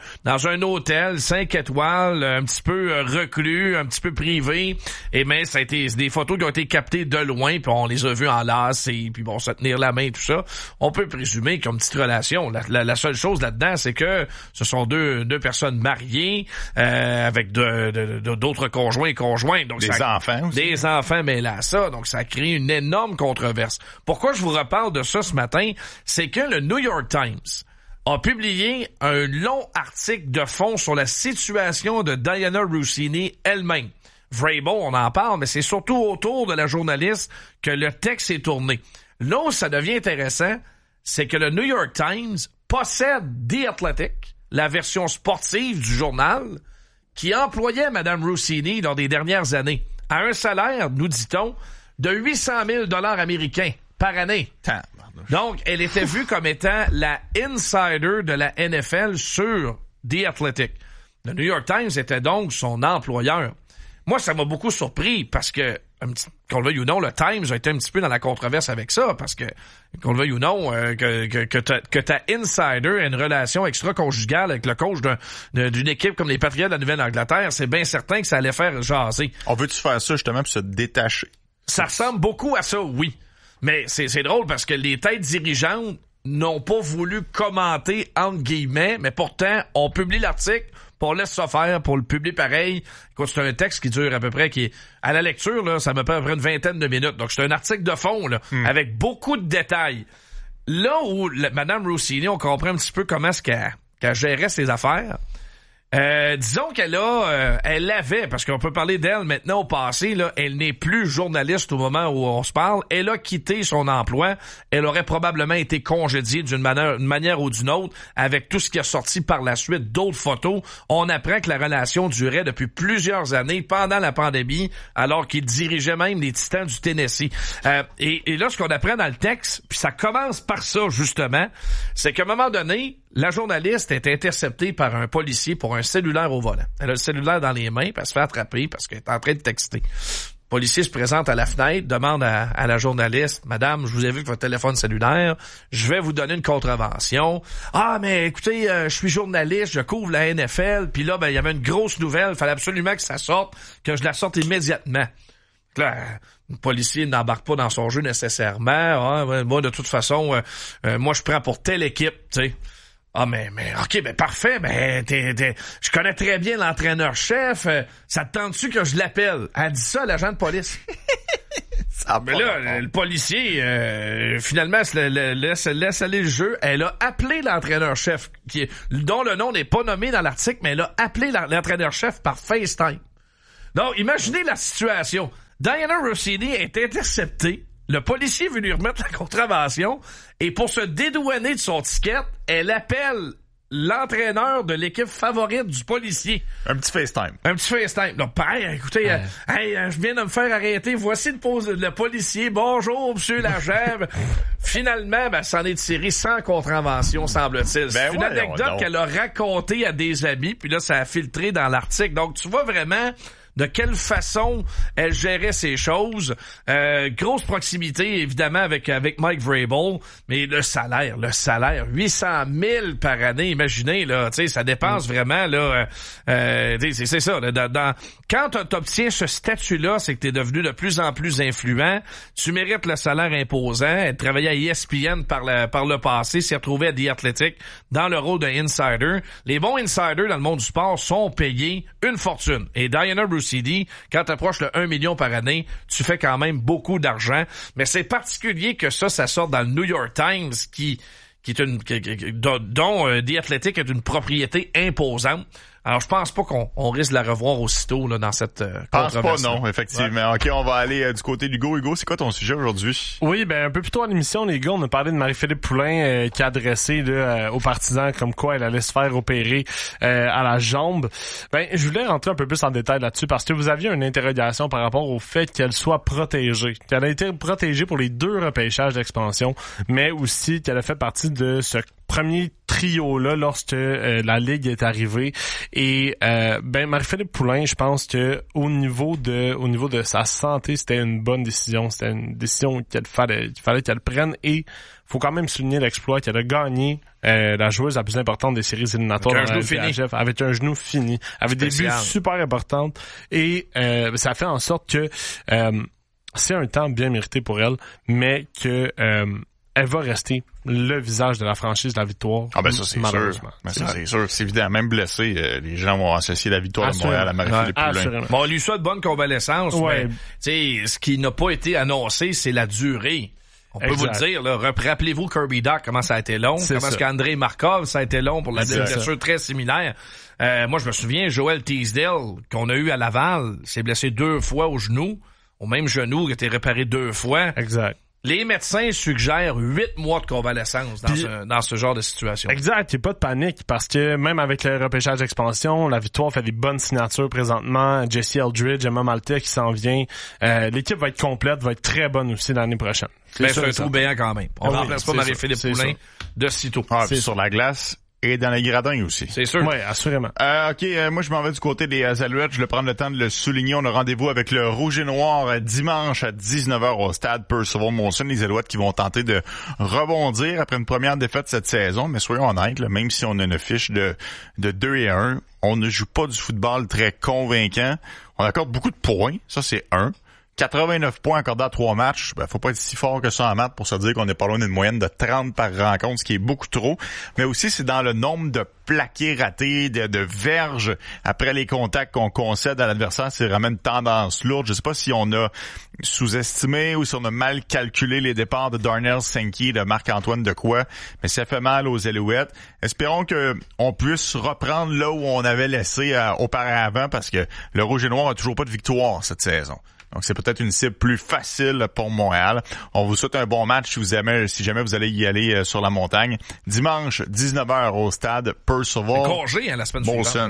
un hôtel 5 étoiles, un petit peu reclus, un petit peu privé. Et mais ça a été des photos qui ont été captées de loin, puis on les a vues en lace et puis bon, se tenir la main, tout ça. On peut présumer qu'ils ont une petite relation. La seule chose là-dedans, c'est que ce sont deux personnes mariées avec d'autres conjoints et conjointes. Donc des enfants mêlés à ça. Donc, ça a créé une énorme controverse. Pourquoi je vous reparle de ça ce matin? C'est que le New York Times a publié un long article de fond sur la situation de Diana Russini elle-même. Vrabel, on en parle, mais c'est surtout autour de la journaliste que le texte est tourné. Là où ça devient intéressant, c'est que le New York Times possède The Athletic, la version sportive du journal, qui employait Mme Russini lors des dernières années à un salaire, nous dit-on, de 800 000 $ américains par année. Donc, elle était vue comme étant la insider de la NFL sur The Athletic. Le New York Times était donc son employeur. Moi, ça m'a beaucoup surpris parce que, qu'on le veuille ou non, le Times a été un petit peu dans la controverse avec ça parce que, qu'on le veuille ou non, que ta insider ait une relation extra-conjugale avec le coach d'une équipe comme les Patriots de la Nouvelle-Angleterre, c'est bien certain que ça allait faire jaser. On veut-tu faire ça justement pour se détacher? Ça ressemble beaucoup à ça, oui. Mais c'est drôle parce que les têtes dirigeantes n'ont pas voulu commenter, entre guillemets, mais pourtant, on publie l'article, puis on laisse ça faire pour le publier pareil. Écoute, c'est un texte qui dure à peu près, qui est, à la lecture, là, ça me prend à peu près une vingtaine de minutes. Donc, c'est un article de fond, là, avec beaucoup de détails. Là où Mme Russini, on comprend un petit peu comment est-ce qu'elle gérait ses affaires. Disons qu'elle avait, parce qu'on peut parler d'elle maintenant au passé, là, elle n'est plus journaliste au moment où on se parle. Elle a quitté son emploi. Elle aurait probablement été congédiée d'une manière ou d'une autre avec tout ce qui a sorti par la suite, d'autres photos. On apprend que la relation durait depuis plusieurs années pendant la pandémie, alors qu'il dirigeait même les Titans du Tennessee. Et là, ce qu'on apprend dans le texte, puis ça commence par ça, justement, c'est qu'à un moment donné, la journaliste est interceptée par un policier pour un cellulaire au volant. Elle a le cellulaire dans les mains, puis elle se fait attraper parce qu'elle est en train de texter. Le policier se présente à la fenêtre, demande à la journaliste, « Madame, je vous ai vu que votre téléphone cellulaire, je vais vous donner une contravention. »« Ah, mais écoutez, je suis journaliste, je couvre la NFL, puis là, il y avait une grosse nouvelle, il fallait absolument que ça sorte, que je la sorte immédiatement. » Là, le policier n'embarque pas dans son jeu nécessairement. Ah, moi, de toute façon, moi, je prends pour telle équipe, tu sais. Ah, mais, ok, parfait, je connais très bien l'entraîneur-chef, ça te tente-tu que je l'appelle? Elle dit ça à l'agent de police. Mais là, le policier, finalement, laisse aller le jeu. Elle a appelé l'entraîneur-chef, dont le nom n'est pas nommé dans l'article, mais elle a appelé l'entraîneur-chef par FaceTime. Donc, imaginez la situation. Diana Rossini est interceptée. Le policier veut lui remettre la contravention et pour se dédouaner de son ticket, elle appelle l'entraîneur de l'équipe favorite du policier. Un petit FaceTime. Donc, écoutez, je viens de me faire arrêter. Voici le policier. Bonjour, monsieur l'agent. Finalement, s'en est tiré sans contravention, semble-t-il. C'est une anecdote qu'elle a racontée à des amis, puis là, ça a filtré dans l'article. Donc, tu vois vraiment de quelle façon elle gérait ces choses. Grosse proximité, évidemment, avec Mike Vrabel, mais le salaire, 800 000 par année, imaginez, là, tu sais, ça dépense vraiment, là, c'est ça, quand t'obtiens ce statut-là, c'est que t'es devenu de plus en plus influent, tu mérites le salaire imposant. Elle travaillait à ESPN par le passé, s'est retrouvée à The Athletic dans le rôle d'insider. Les bons insiders dans le monde du sport sont payés une fortune. Et Diana Rossini, quand t'approches le 1 million par année, tu fais quand même beaucoup d'argent. Mais c'est particulier que ça sorte dans le New York Times dont The Athletic est une propriété imposante. Alors, je pense pas qu'on risque de la revoir aussitôt là dans cette controverse. Pense pas, non, effectivement. Ouais. OK, on va aller du côté d'Hugo. Hugo, c'est quoi ton sujet aujourd'hui? Oui, un peu plus tôt à l'émission, les gars, on a parlé de Marie-Philippe Poulin qui a adressé aux partisans comme quoi elle allait se faire opérer à la jambe. Je voulais rentrer un peu plus en détail là-dessus parce que vous aviez une interrogation par rapport au fait qu'elle soit protégée. Qu'elle a été protégée pour les 2 repêchages d'expansion, mais aussi qu'elle a fait partie de ce premier trio-là lorsque la Ligue est arrivée. Et Marie-Philippe Poulin, je pense que au niveau de sa santé, c'était une bonne décision. C'était une décision qu'il fallait qu'elle prenne. Et faut quand même souligner l'exploit qu'elle a gagné la joueuse la plus importante des séries éliminatoires avec un genou fini, avec des buts super importants. Et ça fait en sorte que c'est un temps bien mérité pour elle, mais que elle va rester le visage de la franchise de la victoire. Ah, ça, c'est sûr. Ça, c'est sûr. C'est évident. Même blessé, les gens vont associer la victoire de Montréal à Marie-Philippe Poulin. Bon, on lui souhaite bonne convalescence, mais, tu sais, ce qui n'a pas été annoncé, c'est la durée. On peut vous le dire, là. Rappelez-vous Kirby Dach, comment ça a été long. Comment est-ce qu'André Markov, ça a été long pour la blessure très similaire. Moi, je me souviens, Joel Teasdale, qu'on a eu à Laval, s'est blessé 2 fois au genou, au même genou, qui a été réparé 2 fois. Exact. Les médecins suggèrent 8 mois de convalescence dans ce genre de situation. Exact, il n'y a pas de panique parce que même avec le repêchage d'expansion, la victoire fait des bonnes signatures présentement. Jesse Eldridge, Emma Maltais qui s'en vient. L'équipe va être complète, va être très bonne aussi l'année prochaine. C'est un trou béant quand même. On ne remplace pas Marie-Philippe Poulin de sitôt. C'est sur la glace. Et dans les gradins aussi. C'est sûr. Oui, assurément. OK, moi je m'en vais du côté des Alouettes. Je vais prendre le temps de le souligner. On a rendez-vous avec le Rouge et Noir dimanche à 19h au stade Percival Molson. Les Alouettes qui vont tenter de rebondir après une première défaite cette saison. Mais soyons honnêtes, là, même si on a une fiche de 2-1, on ne joue pas du football très convaincant. On accorde beaucoup de points. Ça, c'est 1. 89 points accordés à 3 matchs. Faut pas être si fort que ça en maths pour se dire qu'on est pas loin d'une moyenne de 30 par rencontre, ce qui est beaucoup trop. Mais aussi, c'est dans le nombre de plaqués ratés, de verges après les contacts qu'on concède à l'adversaire. C'est vraiment une tendance lourde. Je sais pas si on a sous-estimé ou si on a mal calculé les départs de Darnell Sankey, de Marc-Antoine Dequoy, mais ça fait mal aux Alouettes. Espérons que on puisse reprendre là où on avait laissé auparavant, parce que le Rouge et Noir a toujours pas de victoire cette saison. Donc, c'est peut-être une cible plus facile pour Montréal. On vous souhaite un bon match si jamais vous allez y aller sur la montagne. Dimanche, 19h au stade Percival. Congé, la semaine suivante.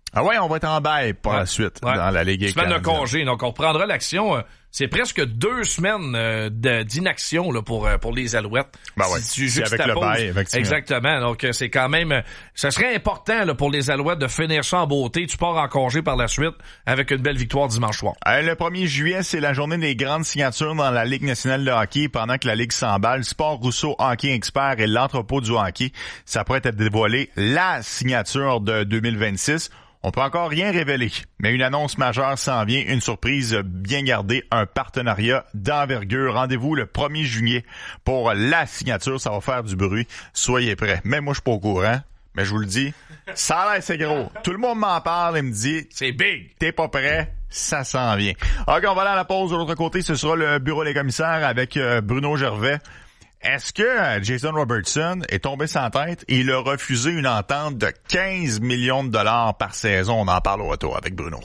Ah ouais, on va être en bail pour la suite dans la Ligue canadienne. Semaine de congé, donc on reprendra l'action. C'est presque 2 semaines d'inaction là pour les Alouettes. Ben ouais, si tu c'est avec le bail, effectivement. Exactement. Donc c'est quand même, ça serait important là, pour les Alouettes de finir ça en beauté. Tu pars en congé par la suite avec une belle victoire dimanche soir. Le 1er juillet, c'est la journée des grandes signatures dans la Ligue nationale de hockey. Pendant que la Ligue s'emballe, Sport Rousseau Hockey Expert et l'entrepôt du hockey, ça pourrait être dévoilé la signature de 2026. On peut encore rien révéler, mais une annonce majeure s'en vient, une surprise bien gardée, un partenariat d'envergure. Rendez-vous le 1er juillet pour la signature, ça va faire du bruit. Soyez prêts. Même moi, je suis pas au courant, mais je vous le dis, ça a l'air c'est gros. Tout le monde m'en parle et me dit, c'est big. T'es pas prêt? Ça s'en vient. OK, on va aller à la pause. De l'autre côté, ce sera le bureau des commissaires avec Bruno Gervais. Est-ce que Jason Robertson est tombé sans tête et il a refusé une entente de 15 millions de dollars par saison? On en parle au retour avec Bruno.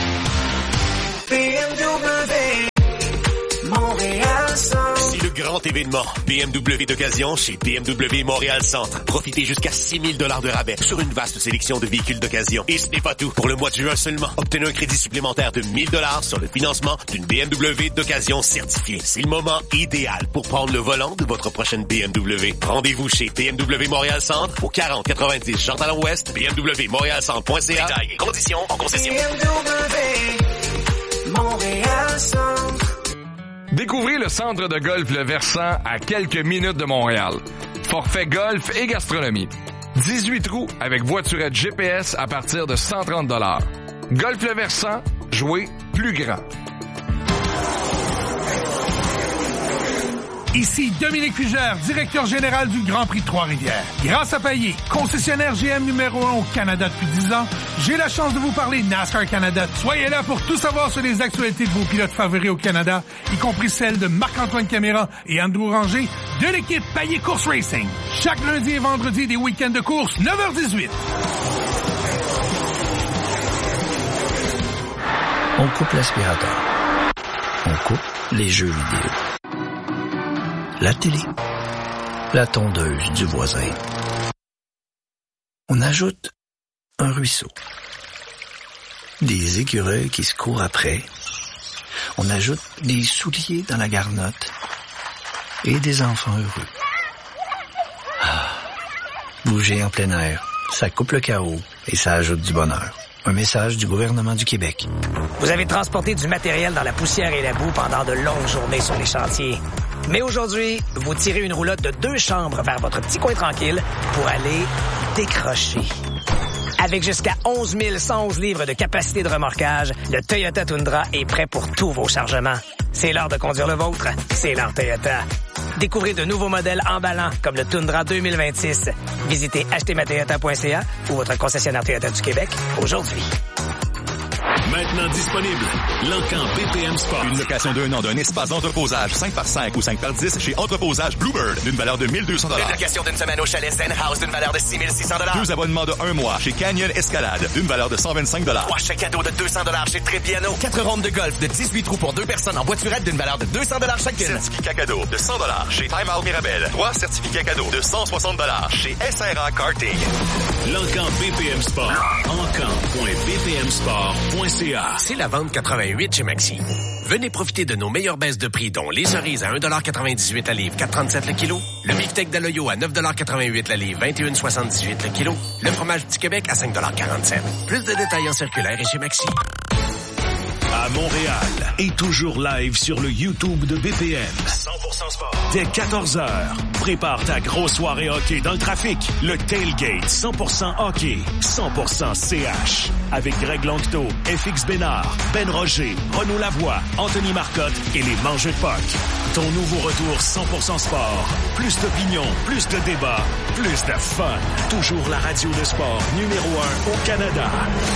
C'est le grand événement BMW d'occasion chez BMW Montréal Centre. Profitez jusqu'à 6 000 $ de rabais sur une vaste sélection de véhicules d'occasion. Et ce n'est pas tout. Pour le mois de juin seulement, obtenez un crédit supplémentaire de 1 000 $ sur le financement d'une BMW d'occasion certifiée. C'est le moment idéal pour prendre le volant de votre prochaine BMW. Rendez-vous chez BMW Montréal Centre au 4090 Jean-Talon-Ouest, bmwmontrealcentre.ca. Détails et conditions en concession. BMW Montréal Centre. Découvrez le centre de golf Le Versant à quelques minutes de Montréal. Forfait golf et gastronomie. 18 trous avec voiturette GPS à partir de 130 $. Golf Le Versant, jouez plus grand. Ici Dominique Fugère, directeur général du Grand Prix de Trois-Rivières. Grâce à Payet, concessionnaire GM numéro 1 au Canada depuis 10 ans, j'ai la chance de vous parler NASCAR Canada. Soyez là pour tout savoir sur les actualités de vos pilotes favoris au Canada, y compris celles de Marc-Antoine Caméra et Andrew Ranger de l'équipe Payet Course Racing. Chaque lundi et vendredi des week-ends de course, 9h18. On coupe l'aspirateur. On coupe les jeux vidéo. La télé, la tondeuse du voisin. On ajoute un ruisseau, des écureuils qui se courent après. On ajoute des souliers dans la garnotte et des enfants heureux. Ah, bouger en plein air, ça coupe le chaos et ça ajoute du bonheur. Un message du gouvernement du Québec. Vous avez transporté du matériel dans la poussière et la boue pendant de longues journées sur les chantiers. Mais aujourd'hui, vous tirez une roulotte de 2 chambres vers votre petit coin tranquille pour aller décrocher. Avec jusqu'à 11 111 livres de capacité de remorquage, le Toyota Tundra est prêt pour tous vos chargements. C'est l'heure de conduire le vôtre. C'est l'heure Toyota. Découvrez de nouveaux modèles emballants comme le Tundra 2026. Visitez achetezmatoyota.ca ou votre concessionnaire Toyota du Québec aujourd'hui. Maintenant disponible, L'Encan BPM Sport. Une location d'1 an d'un espace d'entreposage 5x5 ou 5x10 chez Entreposage Bluebird d'une valeur de 1 200 $. Une location d'une semaine au chalet Zen House d'une valeur de 6 600 $. 2 abonnements de 1 mois chez Canyon Escalade d'une valeur de 125 $. 3 chèques cadeaux de 200 $ chez Trépiano. 4 rondes de golf de 18 trous pour 2 personnes en voiturette d'une valeur de 200 $ chacune. Certificat cadeau de 100 $ chez Time Out Mirabel. 3 certificats cadeaux de 160 $ chez SRA Karting. L'Encan BPM Sport. Encan.bpmsport.ca. C'est la vente 88 chez Maxi. Venez profiter de nos meilleures baisses de prix, dont les cerises à 1,98 $ la livre, 4,37 le kilo. Le beefsteak d'Aloyo à 9,88 $ la livre, 21,78 le kilo. Le fromage du Québec à 5,47 $. Plus de détails en circulaire et chez Maxi. À Montréal et toujours live sur le YouTube de BPM. 100% sport. Dès 14h, prépare ta grosse soirée hockey dans le trafic. Le Tailgate 100% hockey, 100% CH. Avec Greg Langto, FX Bénard, Ben Roger, Renaud Lavoie, Anthony Marcotte et les Mangeux de Puck. Ton nouveau retour 100% sport. Plus d'opinion, plus de débats, plus de fun. Toujours la radio de sport numéro 1 au Canada.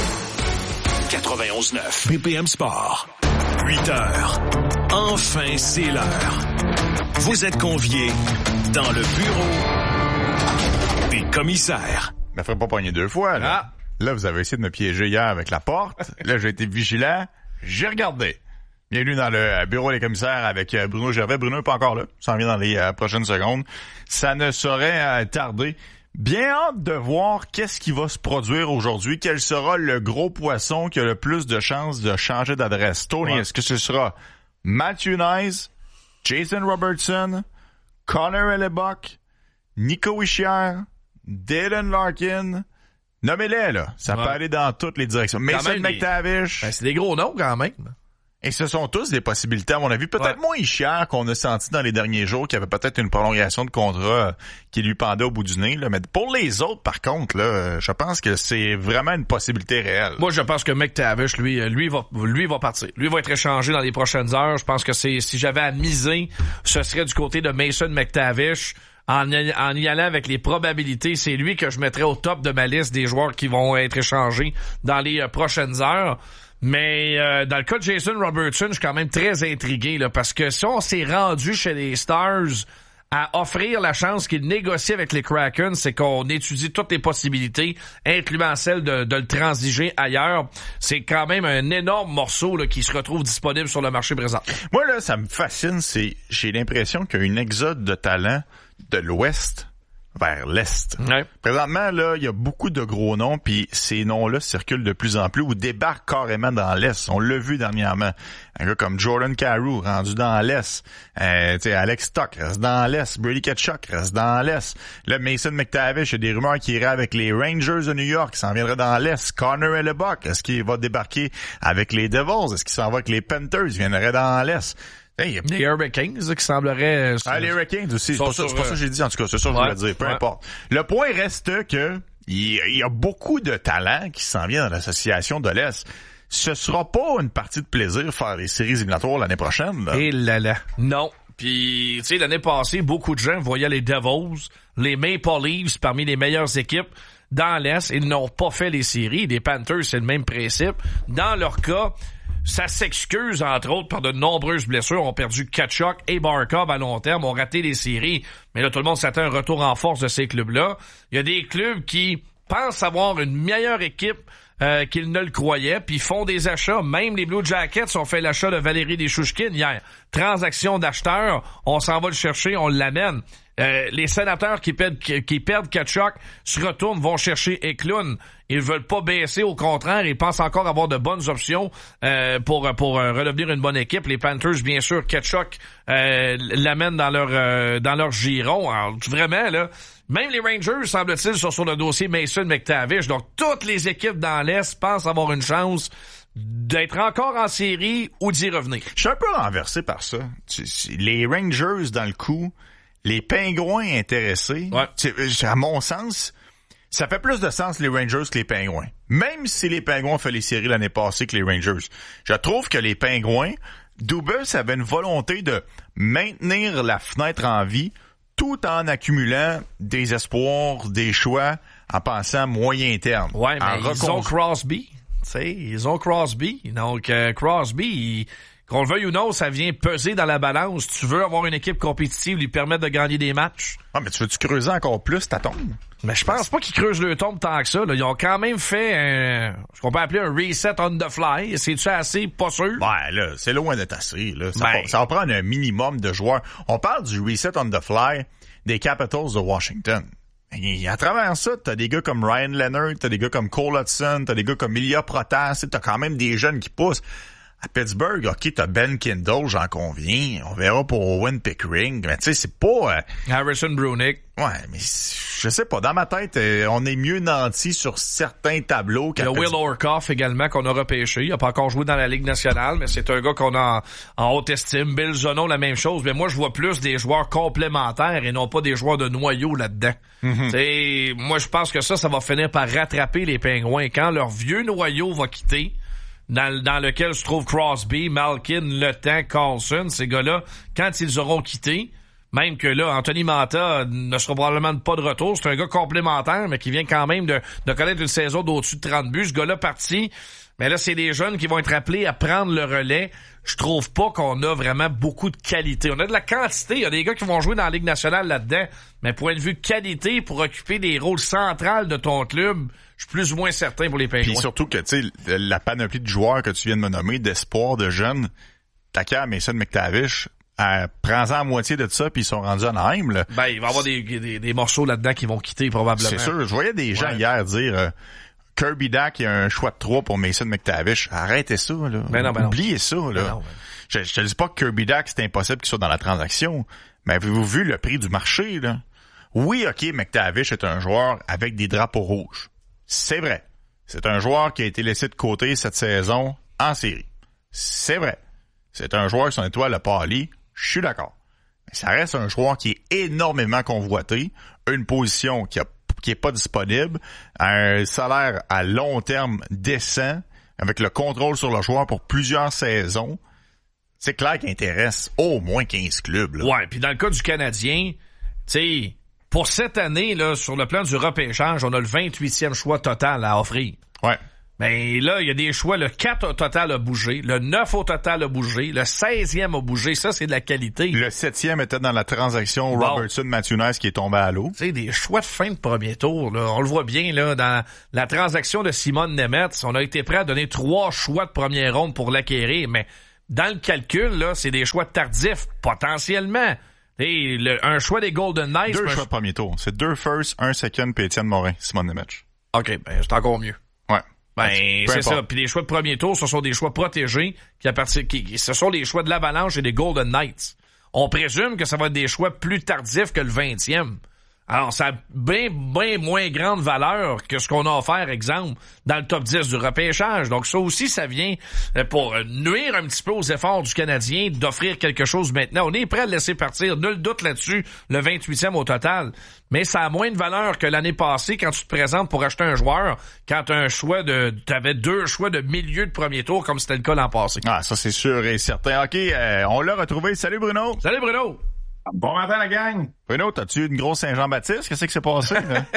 91.9 BPM Sport. 8 heures. Enfin, c'est l'heure. Vous êtes conviés dans le bureau des commissaires. Je me ferais pas pogner 2 fois, là. Ah. Là, vous avez essayé de me piéger hier avec la porte. Là, j'ai été vigilant. J'ai regardé. Bienvenue dans le bureau des commissaires avec Bruno Gervais. Bruno n'est pas encore là. Ça en vient dans les prochaines secondes. Ça ne saurait tarder. Bien hâte de voir qu'est-ce qui va se produire aujourd'hui. Quel sera le gros poisson qui a le plus de chances de changer d'adresse? Tony, est-ce que ce sera Matthew Nyes, Jason Robertson, Connor Hellebuck, Nico Hischier, Dylan Larkin? Nommez-les, là. Ça peut aller dans toutes les directions. Mason McTavish. C'est des gros noms, quand même. Et ce sont tous des possibilités, à mon avis. Peut-être moins Hischier qu'on a senti dans les derniers jours, qu'il y avait peut-être une prolongation de contrat qui lui pendait au bout du nez, là. Mais pour les autres, par contre, là, je pense que c'est vraiment une possibilité réelle. Moi, je pense que McTavish, lui va partir. Lui va être échangé dans les prochaines heures. Je pense que si j'avais à miser, ce serait du côté de Mason McTavish. En y allant avec les probabilités, c'est lui que je mettrais au top de ma liste des joueurs qui vont être échangés dans les prochaines heures. Mais dans le cas de Jason Robertson, je suis quand même très intrigué là, parce que si on s'est rendu chez les Stars à offrir la chance qu'ils négocient avec les Kraken, c'est qu'on étudie toutes les possibilités, incluant celle de le transiger ailleurs. C'est quand même un énorme morceau là, qui se retrouve disponible sur le marché présent. Moi, là, ça me fascine. J'ai l'impression qu'il y a une exode de talent de l'Ouest vers l'Est. Ouais. Présentement, là, il y a beaucoup de gros noms, puis ces noms-là circulent de plus en plus ou débarquent carrément dans l'Est. On l'a vu dernièrement. Un gars comme Jordan Carew, rendu dans l'Est. Alex Stock reste dans l'Est. Brady Tkachuk reste dans l'Est. Là, Mason McTavish, il y a des rumeurs qu'il irait avec les Rangers de New York, qui s'en viendrait dans l'Est. Connor Hellebuck, est-ce qu'il va débarquer avec les Devils? Est-ce qu'il s'en va avec les Panthers? Il viendrait dans l'Est. Les Hurricanes qui sembleraient... les Hurricanes aussi. C'est pas ça que j'ai dit, en tout cas. C'est ça que je voulais dire. Peu importe. Le point reste que il y a beaucoup de talent qui s'en vient dans l'association de l'Est. Ce sera pas une partie de plaisir faire les séries éliminatoires l'année prochaine. Là. Et là. Non. Puis, tu sais, l'année passée, beaucoup de gens voyaient les Devils, les Maple Leafs parmi les meilleures équipes dans l'Est. Ils n'ont pas fait les séries. Les Panthers, c'est le même principe. Dans leur cas... Ça s'excuse, entre autres, par de nombreuses blessures. On a perdu Tkachuk et Barkov à long terme, ont raté les séries. Mais là, tout le monde s'attend à un retour en force de ces clubs-là. Il y a des clubs qui pensent avoir une meilleure équipe qu'ils ne le croyaient, puis font des achats. Même les Blue Jackets ont fait l'achat de Valérie Deschouchkin hier. Transaction d'acheteurs, on s'en va le chercher, on l'amène. Les Sénateurs qui perdent Tkachuk se retournent, vont chercher Eklund. Ils veulent pas baisser, au contraire, ils pensent encore avoir de bonnes options pour redevenir une bonne équipe. Les Panthers, bien sûr, Tkachuk l'amènent dans leur giron. Alors, vraiment, là, même les Rangers, semble-t-il, sont sur le dossier Mason McTavish. Donc, toutes les équipes dans l'Est pensent avoir une chance d'être encore en série ou d'y revenir. Je suis un peu renversé par ça. Les Rangers, dans le coup, les Pingouins intéressés, à mon sens, ça fait plus de sens les Rangers que les Pingouins. Même si les Pingouins ont fait les séries l'année passée que les Rangers. Je trouve que les Pingouins, Dubas avait une volonté de maintenir la fenêtre en vie tout en accumulant des espoirs, des choix, en pensant moyen terme. Ouais, mais ils ont Crosby. Ils ont Crosby. Donc, Crosby, qu'on le veuille ou non, ça vient peser dans la balance. Tu veux avoir une équipe compétitive, lui permettre de gagner des matchs. Ah, mais tu veux-tu creuser encore plus ta tombe? Mais je pense pas qu'ils creusent le tombe tant que ça. Là. Ils ont quand même fait ce qu'on peut appeler un reset on the fly. C'est-tu assez? Pas sûr. Ouais, là, c'est loin d'être assez. Là. Ça va prendre un minimum de joueurs. On parle du reset on the fly des Capitals de Washington. Et à travers ça, t'as des gars comme Ryan Leonard, t'as des gars comme Cole Hudson, t'as des gars comme Ilya Protas, t'as quand même des jeunes qui poussent. À Pittsburgh, OK, t'as Ben Kindle, j'en conviens. On verra pour Owen Pickering. Mais tu sais, c'est pas... Harrison Brunick. Ouais, mais je sais pas. Dans ma tête, on est mieux nantis sur certains tableaux. Il y a Will Orkoff également qu'on a repêché. Il a pas encore joué dans la Ligue nationale, mais c'est un gars qu'on a en haute estime. Bill Zono, la même chose. Mais moi, je vois plus des joueurs complémentaires et non pas des joueurs de noyau là-dedans. Mm-hmm. Moi, je pense que ça va finir par rattraper les Pingouins. Quand leur vieux noyau va quitter... Dans lequel se trouve Crosby, Malkin, Le Temps, Carlson, ces gars-là, quand ils auront quitté, même que là, Anthony Manta ne sera probablement pas de retour, c'est un gars complémentaire, mais qui vient quand même de connaître une saison d'au-dessus de 30 buts, ce gars-là parti, mais là, c'est des jeunes qui vont être appelés à prendre le relais. Je trouve pas qu'on a vraiment beaucoup de qualité. On a de la quantité, il y a des gars qui vont jouer dans la Ligue nationale là-dedans, mais point de vue qualité, pour occuper des rôles centrales de ton club, je suis plus ou moins certain pour les Pingouins. Puis surtout que, tu sais, la panoplie de joueurs que tu viens de me nommer, d'espoir, de jeunes, t'acquiers Mason McTavish prends-en à moitié de ça, puis ils sont rendus à Anaheim, là. Ben, il va y avoir des morceaux là-dedans qui vont quitter, probablement. C'est sûr. Je voyais des gens hier dire... Kirby Dach, il y a un choix de 3 pour Mason McTavish. Arrêtez ça, là. Oubliez ça, là. Je te dis pas que Kirby Dach, c'est impossible qu'il soit dans la transaction. Mais avez-vous vu le prix du marché, là? Oui, OK, McTavish est un joueur avec des drapeaux rouges. C'est vrai. C'est un joueur qui a été laissé de côté cette saison en série. C'est vrai. C'est un joueur qui son étoile a pâli. Je suis d'accord. Mais ça reste un joueur qui est énormément convoité. Une position qui est pas disponible, un salaire à long terme décent, avec le contrôle sur le joueur pour plusieurs saisons, c'est clair qu'il intéresse au moins 15 clubs. Là. Ouais, puis dans le cas du Canadien, tu sais, pour cette année, là, sur le plan du repêchage, on a le 28e choix total à offrir. Ouais. Mais là, il y a des choix. Le 4 au total a bougé. Le 9 au total a bougé. Le 16e a bougé. Ça, c'est de la qualité. Le 7e était dans la transaction Robertson-Matthews qui est tombé à l'eau. Tu sais, des choix de fin de premier tour, là. On le voit bien, là, dans la transaction de Simon Nemeth. On a été prêt à donner 3 choix de première ronde pour l'acquérir. Mais dans le calcul, là, c'est des choix tardifs, potentiellement. Et un choix des Golden Knights. 2 choix de premier tour. C'est 2 first, 1 second, puis Étienne Morin, Simon Nemeth. OK, ben, c'est encore mieux. Ouais. Ben, c'est ça. Puis les choix de premier tour, ce sont des choix protégés ce sont des choix de l'Avalanche et des Golden Knights. On présume que ça va être des choix plus tardifs que le 20e. Alors, ça a bien moins grande valeur que ce qu'on a offert, exemple, dans le top 10 du repêchage. Donc, ça aussi, ça vient pour nuire un petit peu aux efforts du Canadien d'offrir quelque chose maintenant. On est prêt à le laisser partir, nul doute là-dessus, le 28e au total. Mais ça a moins de valeur que l'année passée quand tu te présentes pour acheter un joueur, quand t'avais 2 choix de milieu de premier tour, comme c'était le cas l'an passé. Ah, ça, c'est sûr et certain. OK, on l'a retrouvé. Salut, Bruno. Salut, Bruno. Bon matin, la gang! Bruno, t'as-tu eu une grosse Saint-Jean-Baptiste? Qu'est-ce qui s'est passé?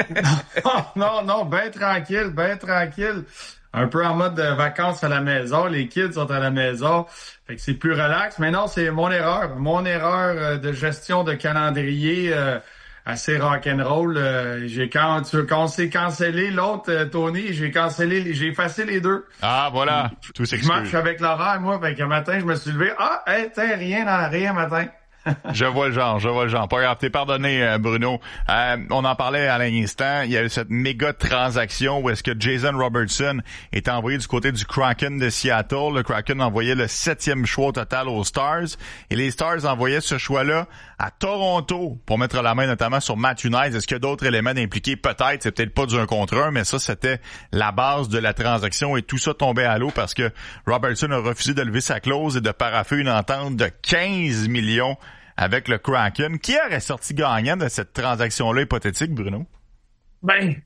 Non, ben tranquille. Un peu en mode de vacances à la maison. Les kids sont à la maison. Fait que c'est plus relax. Mais non, c'est mon erreur. Mon erreur de gestion de calendrier assez rock'n'roll. Quand on s'est cancellé l'autre, Tony, j'ai effacé les 2. Ah, voilà. Tout s'excuse. Je marche avec l'horaire, moi. Fait qu'un matin, je me suis levé. Rien matin. Je vois le genre. Pas grave, t'es pardonné, Bruno. On en parlait à l'instant. Il y a eu cette méga transaction où est-ce que Jason Robertson est envoyé du côté du Kraken de Seattle. Le Kraken envoyait le 7e choix total aux Stars. Et les Stars envoyaient ce choix-là à Toronto pour mettre la main notamment sur Matthew Knight. Est-ce qu'il y a d'autres éléments impliqués? Peut-être. C'est peut-être pas du 1 contre 1, mais ça, c'était la base de la transaction et tout ça tombait à l'eau parce que Robertson a refusé de lever sa clause et de paraffer une entente de 15 millions avec le Kraken. Qui aurait sorti gagnant de cette transaction-là hypothétique, Bruno? Ben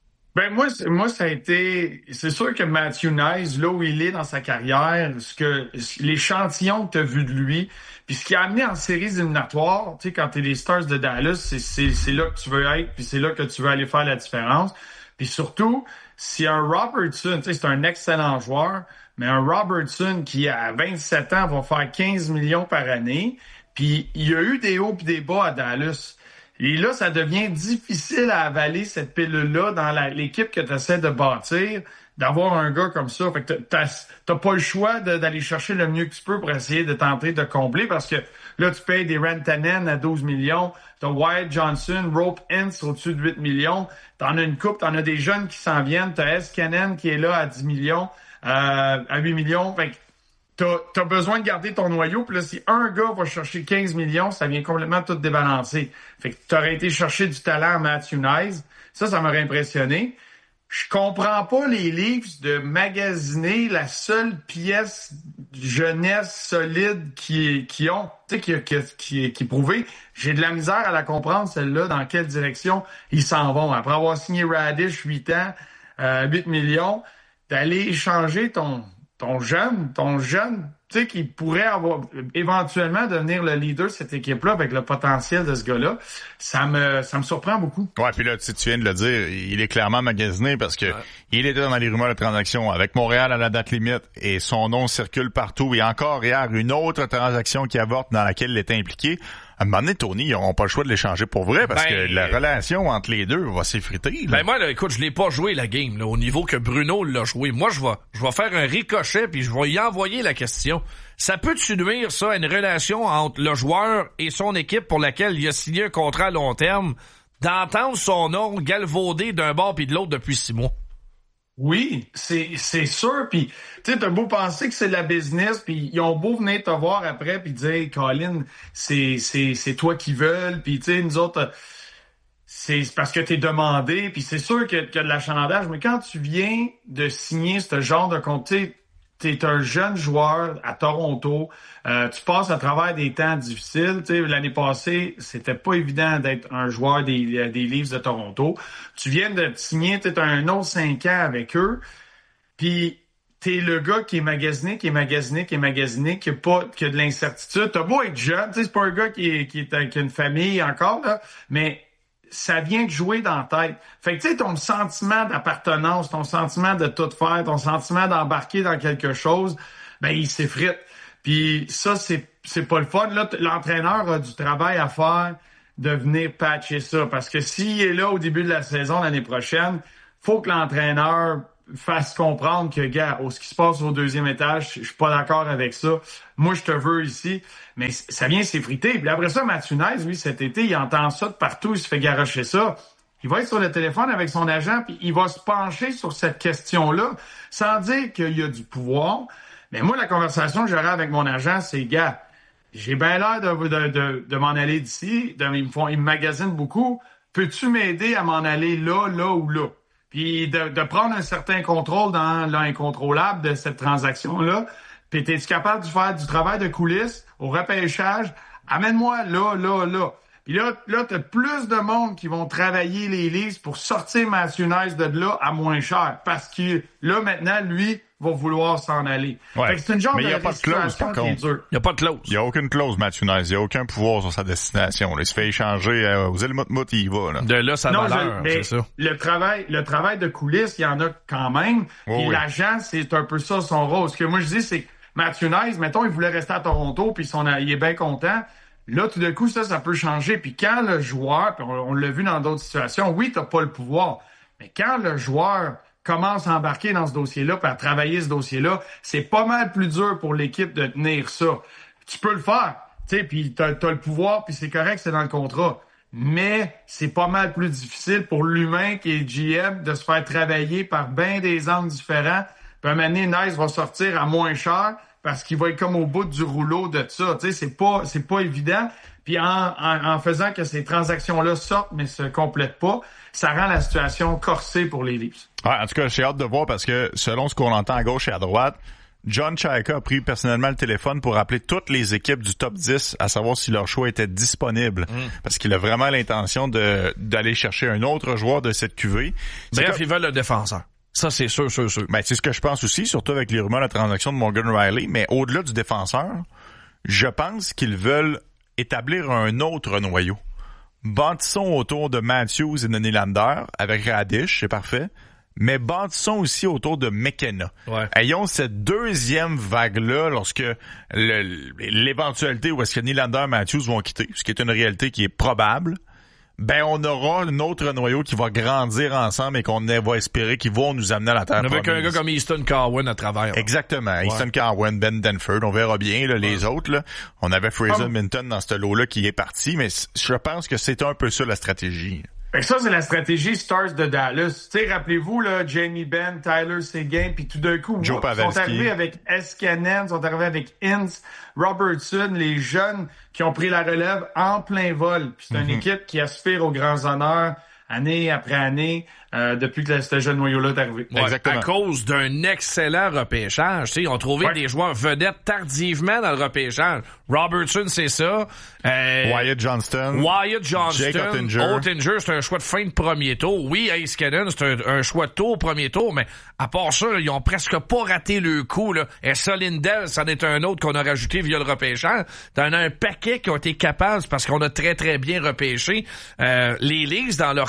moi ça a été... C'est sûr que Matthew Knight, là où il est dans sa carrière, l'échantillon que tu as vu de lui, puis ce qui a amené en séries éliminatoires, tu sais, quand t'es les Stars de Dallas, c'est là que tu veux être, puis c'est là que tu veux aller faire la différence. Puis surtout, si un Robertson, tu sais, c'est un excellent joueur, mais un Robertson qui, à 27 ans, va faire 15 millions par année, puis il y a eu des hauts et des bas à Dallas. Et là, ça devient difficile à avaler cette pilule-là dans l'équipe que tu essaies de bâtir, d'avoir un gars comme ça. Fait que t'as pas le choix d'aller chercher le mieux que tu peux pour essayer de tenter de combler parce que là, tu payes des Rantanen à 12 millions, t'as Wyatt Johnson, Rope Hintz au-dessus de 8 millions, t'en as une coupe, t'en as des jeunes qui s'en viennent, t'as Escanen qui est là à 10 millions, à 8 millions. Fait que t'as besoin de garder ton noyau, puis là, si un gars va chercher 15 millions, ça vient complètement tout débalancer. Fait que t'aurais été chercher du talent à Matthew Knight. Ça m'aurait impressionné. Je comprends pas les livres de magasiner la seule pièce jeunesse solide qui ont, tu sais, qui est prouvée. J'ai de la misère à la comprendre, celle-là, dans quelle direction ils s'en vont. Après avoir signé Radish 8 ans, 8 millions, d'aller échanger ton jeune, tu sais, qui pourrait avoir éventuellement devenir le leader de cette équipe-là avec le potentiel de ce gars-là, ça me surprend beaucoup. Ouais, puis là, tu viens de le dire, il est clairement magasiné parce que il était dans les rumeurs de transaction avec Montréal à la date limite et son nom circule partout. Et encore hier, une autre transaction qui avorte dans laquelle il était impliqué. À un moment donné, Tony, ils n'auront pas le choix de l'échanger pour vrai parce que la relation entre les deux va s'effriter. Ben moi, là, écoute, je l'ai pas joué la game là, au niveau que Bruno l'a joué. Moi, je vais faire un ricochet puis je vais y envoyer la question. Ça peut-tu nuire, ça, à une relation entre le joueur et son équipe pour laquelle il a signé un contrat à long terme, d'entendre son nom galvaudé d'un bord puis de l'autre depuis 6 mois? Oui, c'est sûr. Puis, tu sais, t'as beau penser que c'est de la business, puis ils ont beau venir te voir après puis dire, Colin, c'est toi qui veulent. Puis, tu sais, nous autres, c'est parce que t'es demandé. Puis, c'est sûr qu'il y a de l'achalandage. Mais quand tu viens de signer ce genre de contrat, t'es un jeune joueur à Toronto, tu passes à travers des temps difficiles. Tu sais, l'année passée, c'était pas évident d'être un joueur des Leafs de Toronto. Tu viens de te signer, t'es un autre 5 ans avec eux, puis t'es le gars qui est magasiné, qui a de l'incertitude. T'as beau être jeune, tu sais, c'est pas un gars qui a une famille encore, là, mais ça vient de jouer dans la tête. Fait que, tu sais, ton sentiment d'appartenance, ton sentiment de tout faire, ton sentiment d'embarquer dans quelque chose, ben, il s'effrite. Puis ça, c'est pas le fun. Là, l'entraîneur a du travail à faire de venir patcher ça. Parce que s'il est là au début de la saison l'année prochaine, faut que l'entraîneur fasse comprendre que, gars, ce qui se passe au 2e étage, je suis pas d'accord avec ça. Moi, je te veux ici. Mais ça vient s'effriter. Puis après ça, Matthew Knies, lui, cet été, il entend ça de partout, il se fait garrocher ça. Il va être sur le téléphone avec son agent, puis il va se pencher sur cette question-là, sans dire qu'il y a du pouvoir. Mais moi, la conversation que j'aurai avec mon agent, c'est, gars, j'ai bien l'air de m'en aller d'ici. Ils me magasinent beaucoup. Peux-tu m'aider à m'en aller là ou là? Puis de prendre un certain contrôle dans l'incontrôlable de cette transaction-là. Puis t'es-tu capable de faire du travail de coulisses au repêchage? Amène-moi là. Puis là, t'as plus de monde qui vont travailler les Leafs pour sortir Matthew Knies de là à moins cher. Parce que là, maintenant, lui, va vouloir s'en aller. Ouais. Fait que c'est une genre mais il n'y a pas de clause, par contre. Il n'y a pas de clause. Il n'y a aucune clause, Matthew Knies. Il n'y a aucun pouvoir sur sa destination. Là. Il se fait échanger aux Helmut, il y va. Là. De là, sa valeur, c'est ça. Le travail de coulisses, il y en a quand même. Oh, et l'agent, c'est un peu ça son rôle. Ce que moi, je dis, c'est que Matthew Knies, mettons, il voulait rester à Toronto, puis il est bien content. Là, tout d'un coup, ça peut changer. Puis quand le joueur, puis on l'a vu dans d'autres situations, oui, t'as pas le pouvoir. Mais quand le joueur commence à embarquer dans ce dossier-là, puis à travailler ce dossier-là, c'est pas mal plus dur pour l'équipe de tenir ça. Tu peux le faire, tu sais, puis t'as le pouvoir, puis c'est correct, c'est dans le contrat. Mais c'est pas mal plus difficile pour l'humain qui est GM de se faire travailler par bien des angles différents. Puis à un moment donné, Nice va sortir à moins cher parce qu'il va être comme au bout du rouleau de ça. Tu sais, c'est pas évident. Puis en faisant que ces transactions-là sortent mais se complètent pas, ça rend la situation corsée pour les Leafs. Ouais, en tout cas, j'ai hâte de voir parce que selon ce qu'on entend à gauche et à droite, John Chayka a pris personnellement le téléphone pour appeler toutes les équipes du top 10 à savoir si leur choix était disponible. Parce qu'il a vraiment l'intention d'aller chercher un autre joueur de cette cuvée. Bref, ils veulent le défenseur. Ça, c'est sûr. Ben, c'est ce que je pense aussi, surtout avec les rumeurs de la transaction de Morgan Riley. Mais au-delà du défenseur, je pense qu'ils veulent établir un autre noyau. Bâtissons autour de Matthews et de Nylander avec Radish, c'est parfait. Mais bâtissons aussi autour de McKenna. Ouais. Ayons cette deuxième vague-là lorsque l'éventualité où est-ce que Nylander et Matthews vont quitter, ce qui est une réalité qui est probable. Ben, on aura un autre noyau qui va grandir ensemble et qu'on va espérer qu'ils vont nous amener à la terre avec promise. un gars comme Easton Cowan à travers. Exactement. Ouais. Easton Cowan, Ben Denford, on verra bien là, les autres. Là. On avait Fraser Minton dans ce lot-là qui est parti, mais je pense que c'est un peu ça la stratégie. Fait que ça, c'est la stratégie Stars de Dallas. Tu sais, rappelez-vous, là, Jamie Benn, Tyler Seguin, puis tout d'un coup, ils sont arrivés avec Escanen, sont arrivés avec Ince, Robertson, les jeunes qui ont pris la relève en plein vol. Puis c'est une équipe qui aspire aux grands honneurs année après année depuis que ce jeune noyau-là est arrivé. Ouais, à cause d'un excellent repêchage. Tu sais, ils ont trouvé des joueurs vedettes tardivement dans le repêchage. Robertson, c'est ça. Wyatt Johnston. Jake Ottinger, c'est un choix de fin de premier tour. Oui, Ace Cannon, c'est un choix de tour premier tour, mais à part ça, là, ils ont presque pas raté le coup. Là. Et Solindel, c'en est un autre qu'on a rajouté via le repêchage. T'en as un paquet qui ont été capables, parce qu'on a très, très bien repêché. Les Leafs, dans leur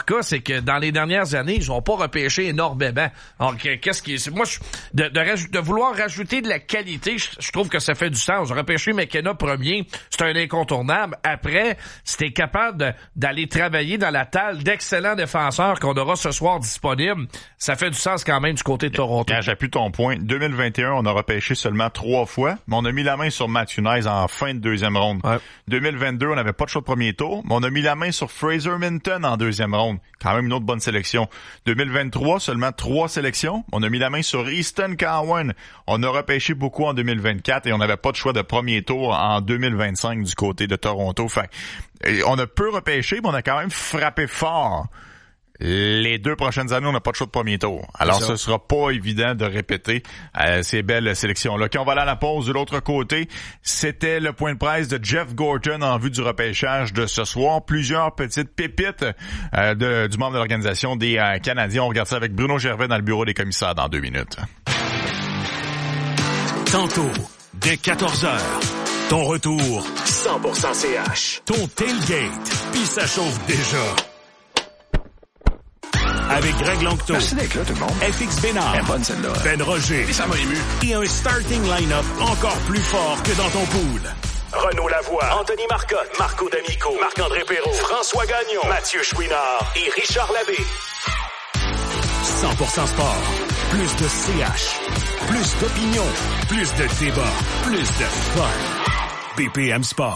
cas, c'est que dans les dernières années, ils ont pas repêché énormément. Donc, qu'est-ce qui est... Moi, de vouloir rajouter de la qualité, je trouve que ça fait du sens. Repêcher McKenna premier, c'est un incontournable. Après, si t'es capable d'aller travailler dans la table d'excellents défenseurs qu'on aura ce soir disponibles, ça fait du sens quand même du côté de Toronto. J'appuie ton point. 2021, on a repêché seulement 3 fois, mais on a mis la main sur Matthew Knies en fin de deuxième ronde. Ouais. 2022, on n'avait pas de choix de premier tour, mais on a mis la main sur Fraser Minton en deuxième ronde. Quand même une autre bonne sélection. 2023, seulement 3 sélections. On a mis la main sur Easton Cowan. On a repêché beaucoup en 2024 et on n'avait pas de choix de premier tour en 2025 du côté de Toronto. Fait, on a peu repêché, mais on a quand même frappé fort. Les 2 prochaines années, on n'a pas de choix de premier tour. Alors, ce sera pas évident de répéter ces belles sélections-là. Quand on va aller à la pause de l'autre côté, c'était le point de presse de Jeff Gorton en vue du repêchage de ce soir. Plusieurs petites pépites du membre de l'organisation des Canadiens. On regarde ça avec Bruno Gervais dans le bureau des commissaires dans 2 minutes. Tantôt, dès 14h, ton retour 100% CH. Ton tailgate, puis ça chauffe déjà. Avec Greg Langto, merci d'être là, tout le monde. FX Bénard, bonne celle-là. Ben Roger, et ça m'a ému. Et un starting line-up encore plus fort que dans ton pool. Renaud Lavoie, Anthony Marcotte, Marco D'Amico, Marc-André Perrault, François Gagnon, Mathieu Chouinard et Richard Labbé. 100% sport, plus de CH, plus d'opinion, plus de débat, plus de fun. BPM Sport.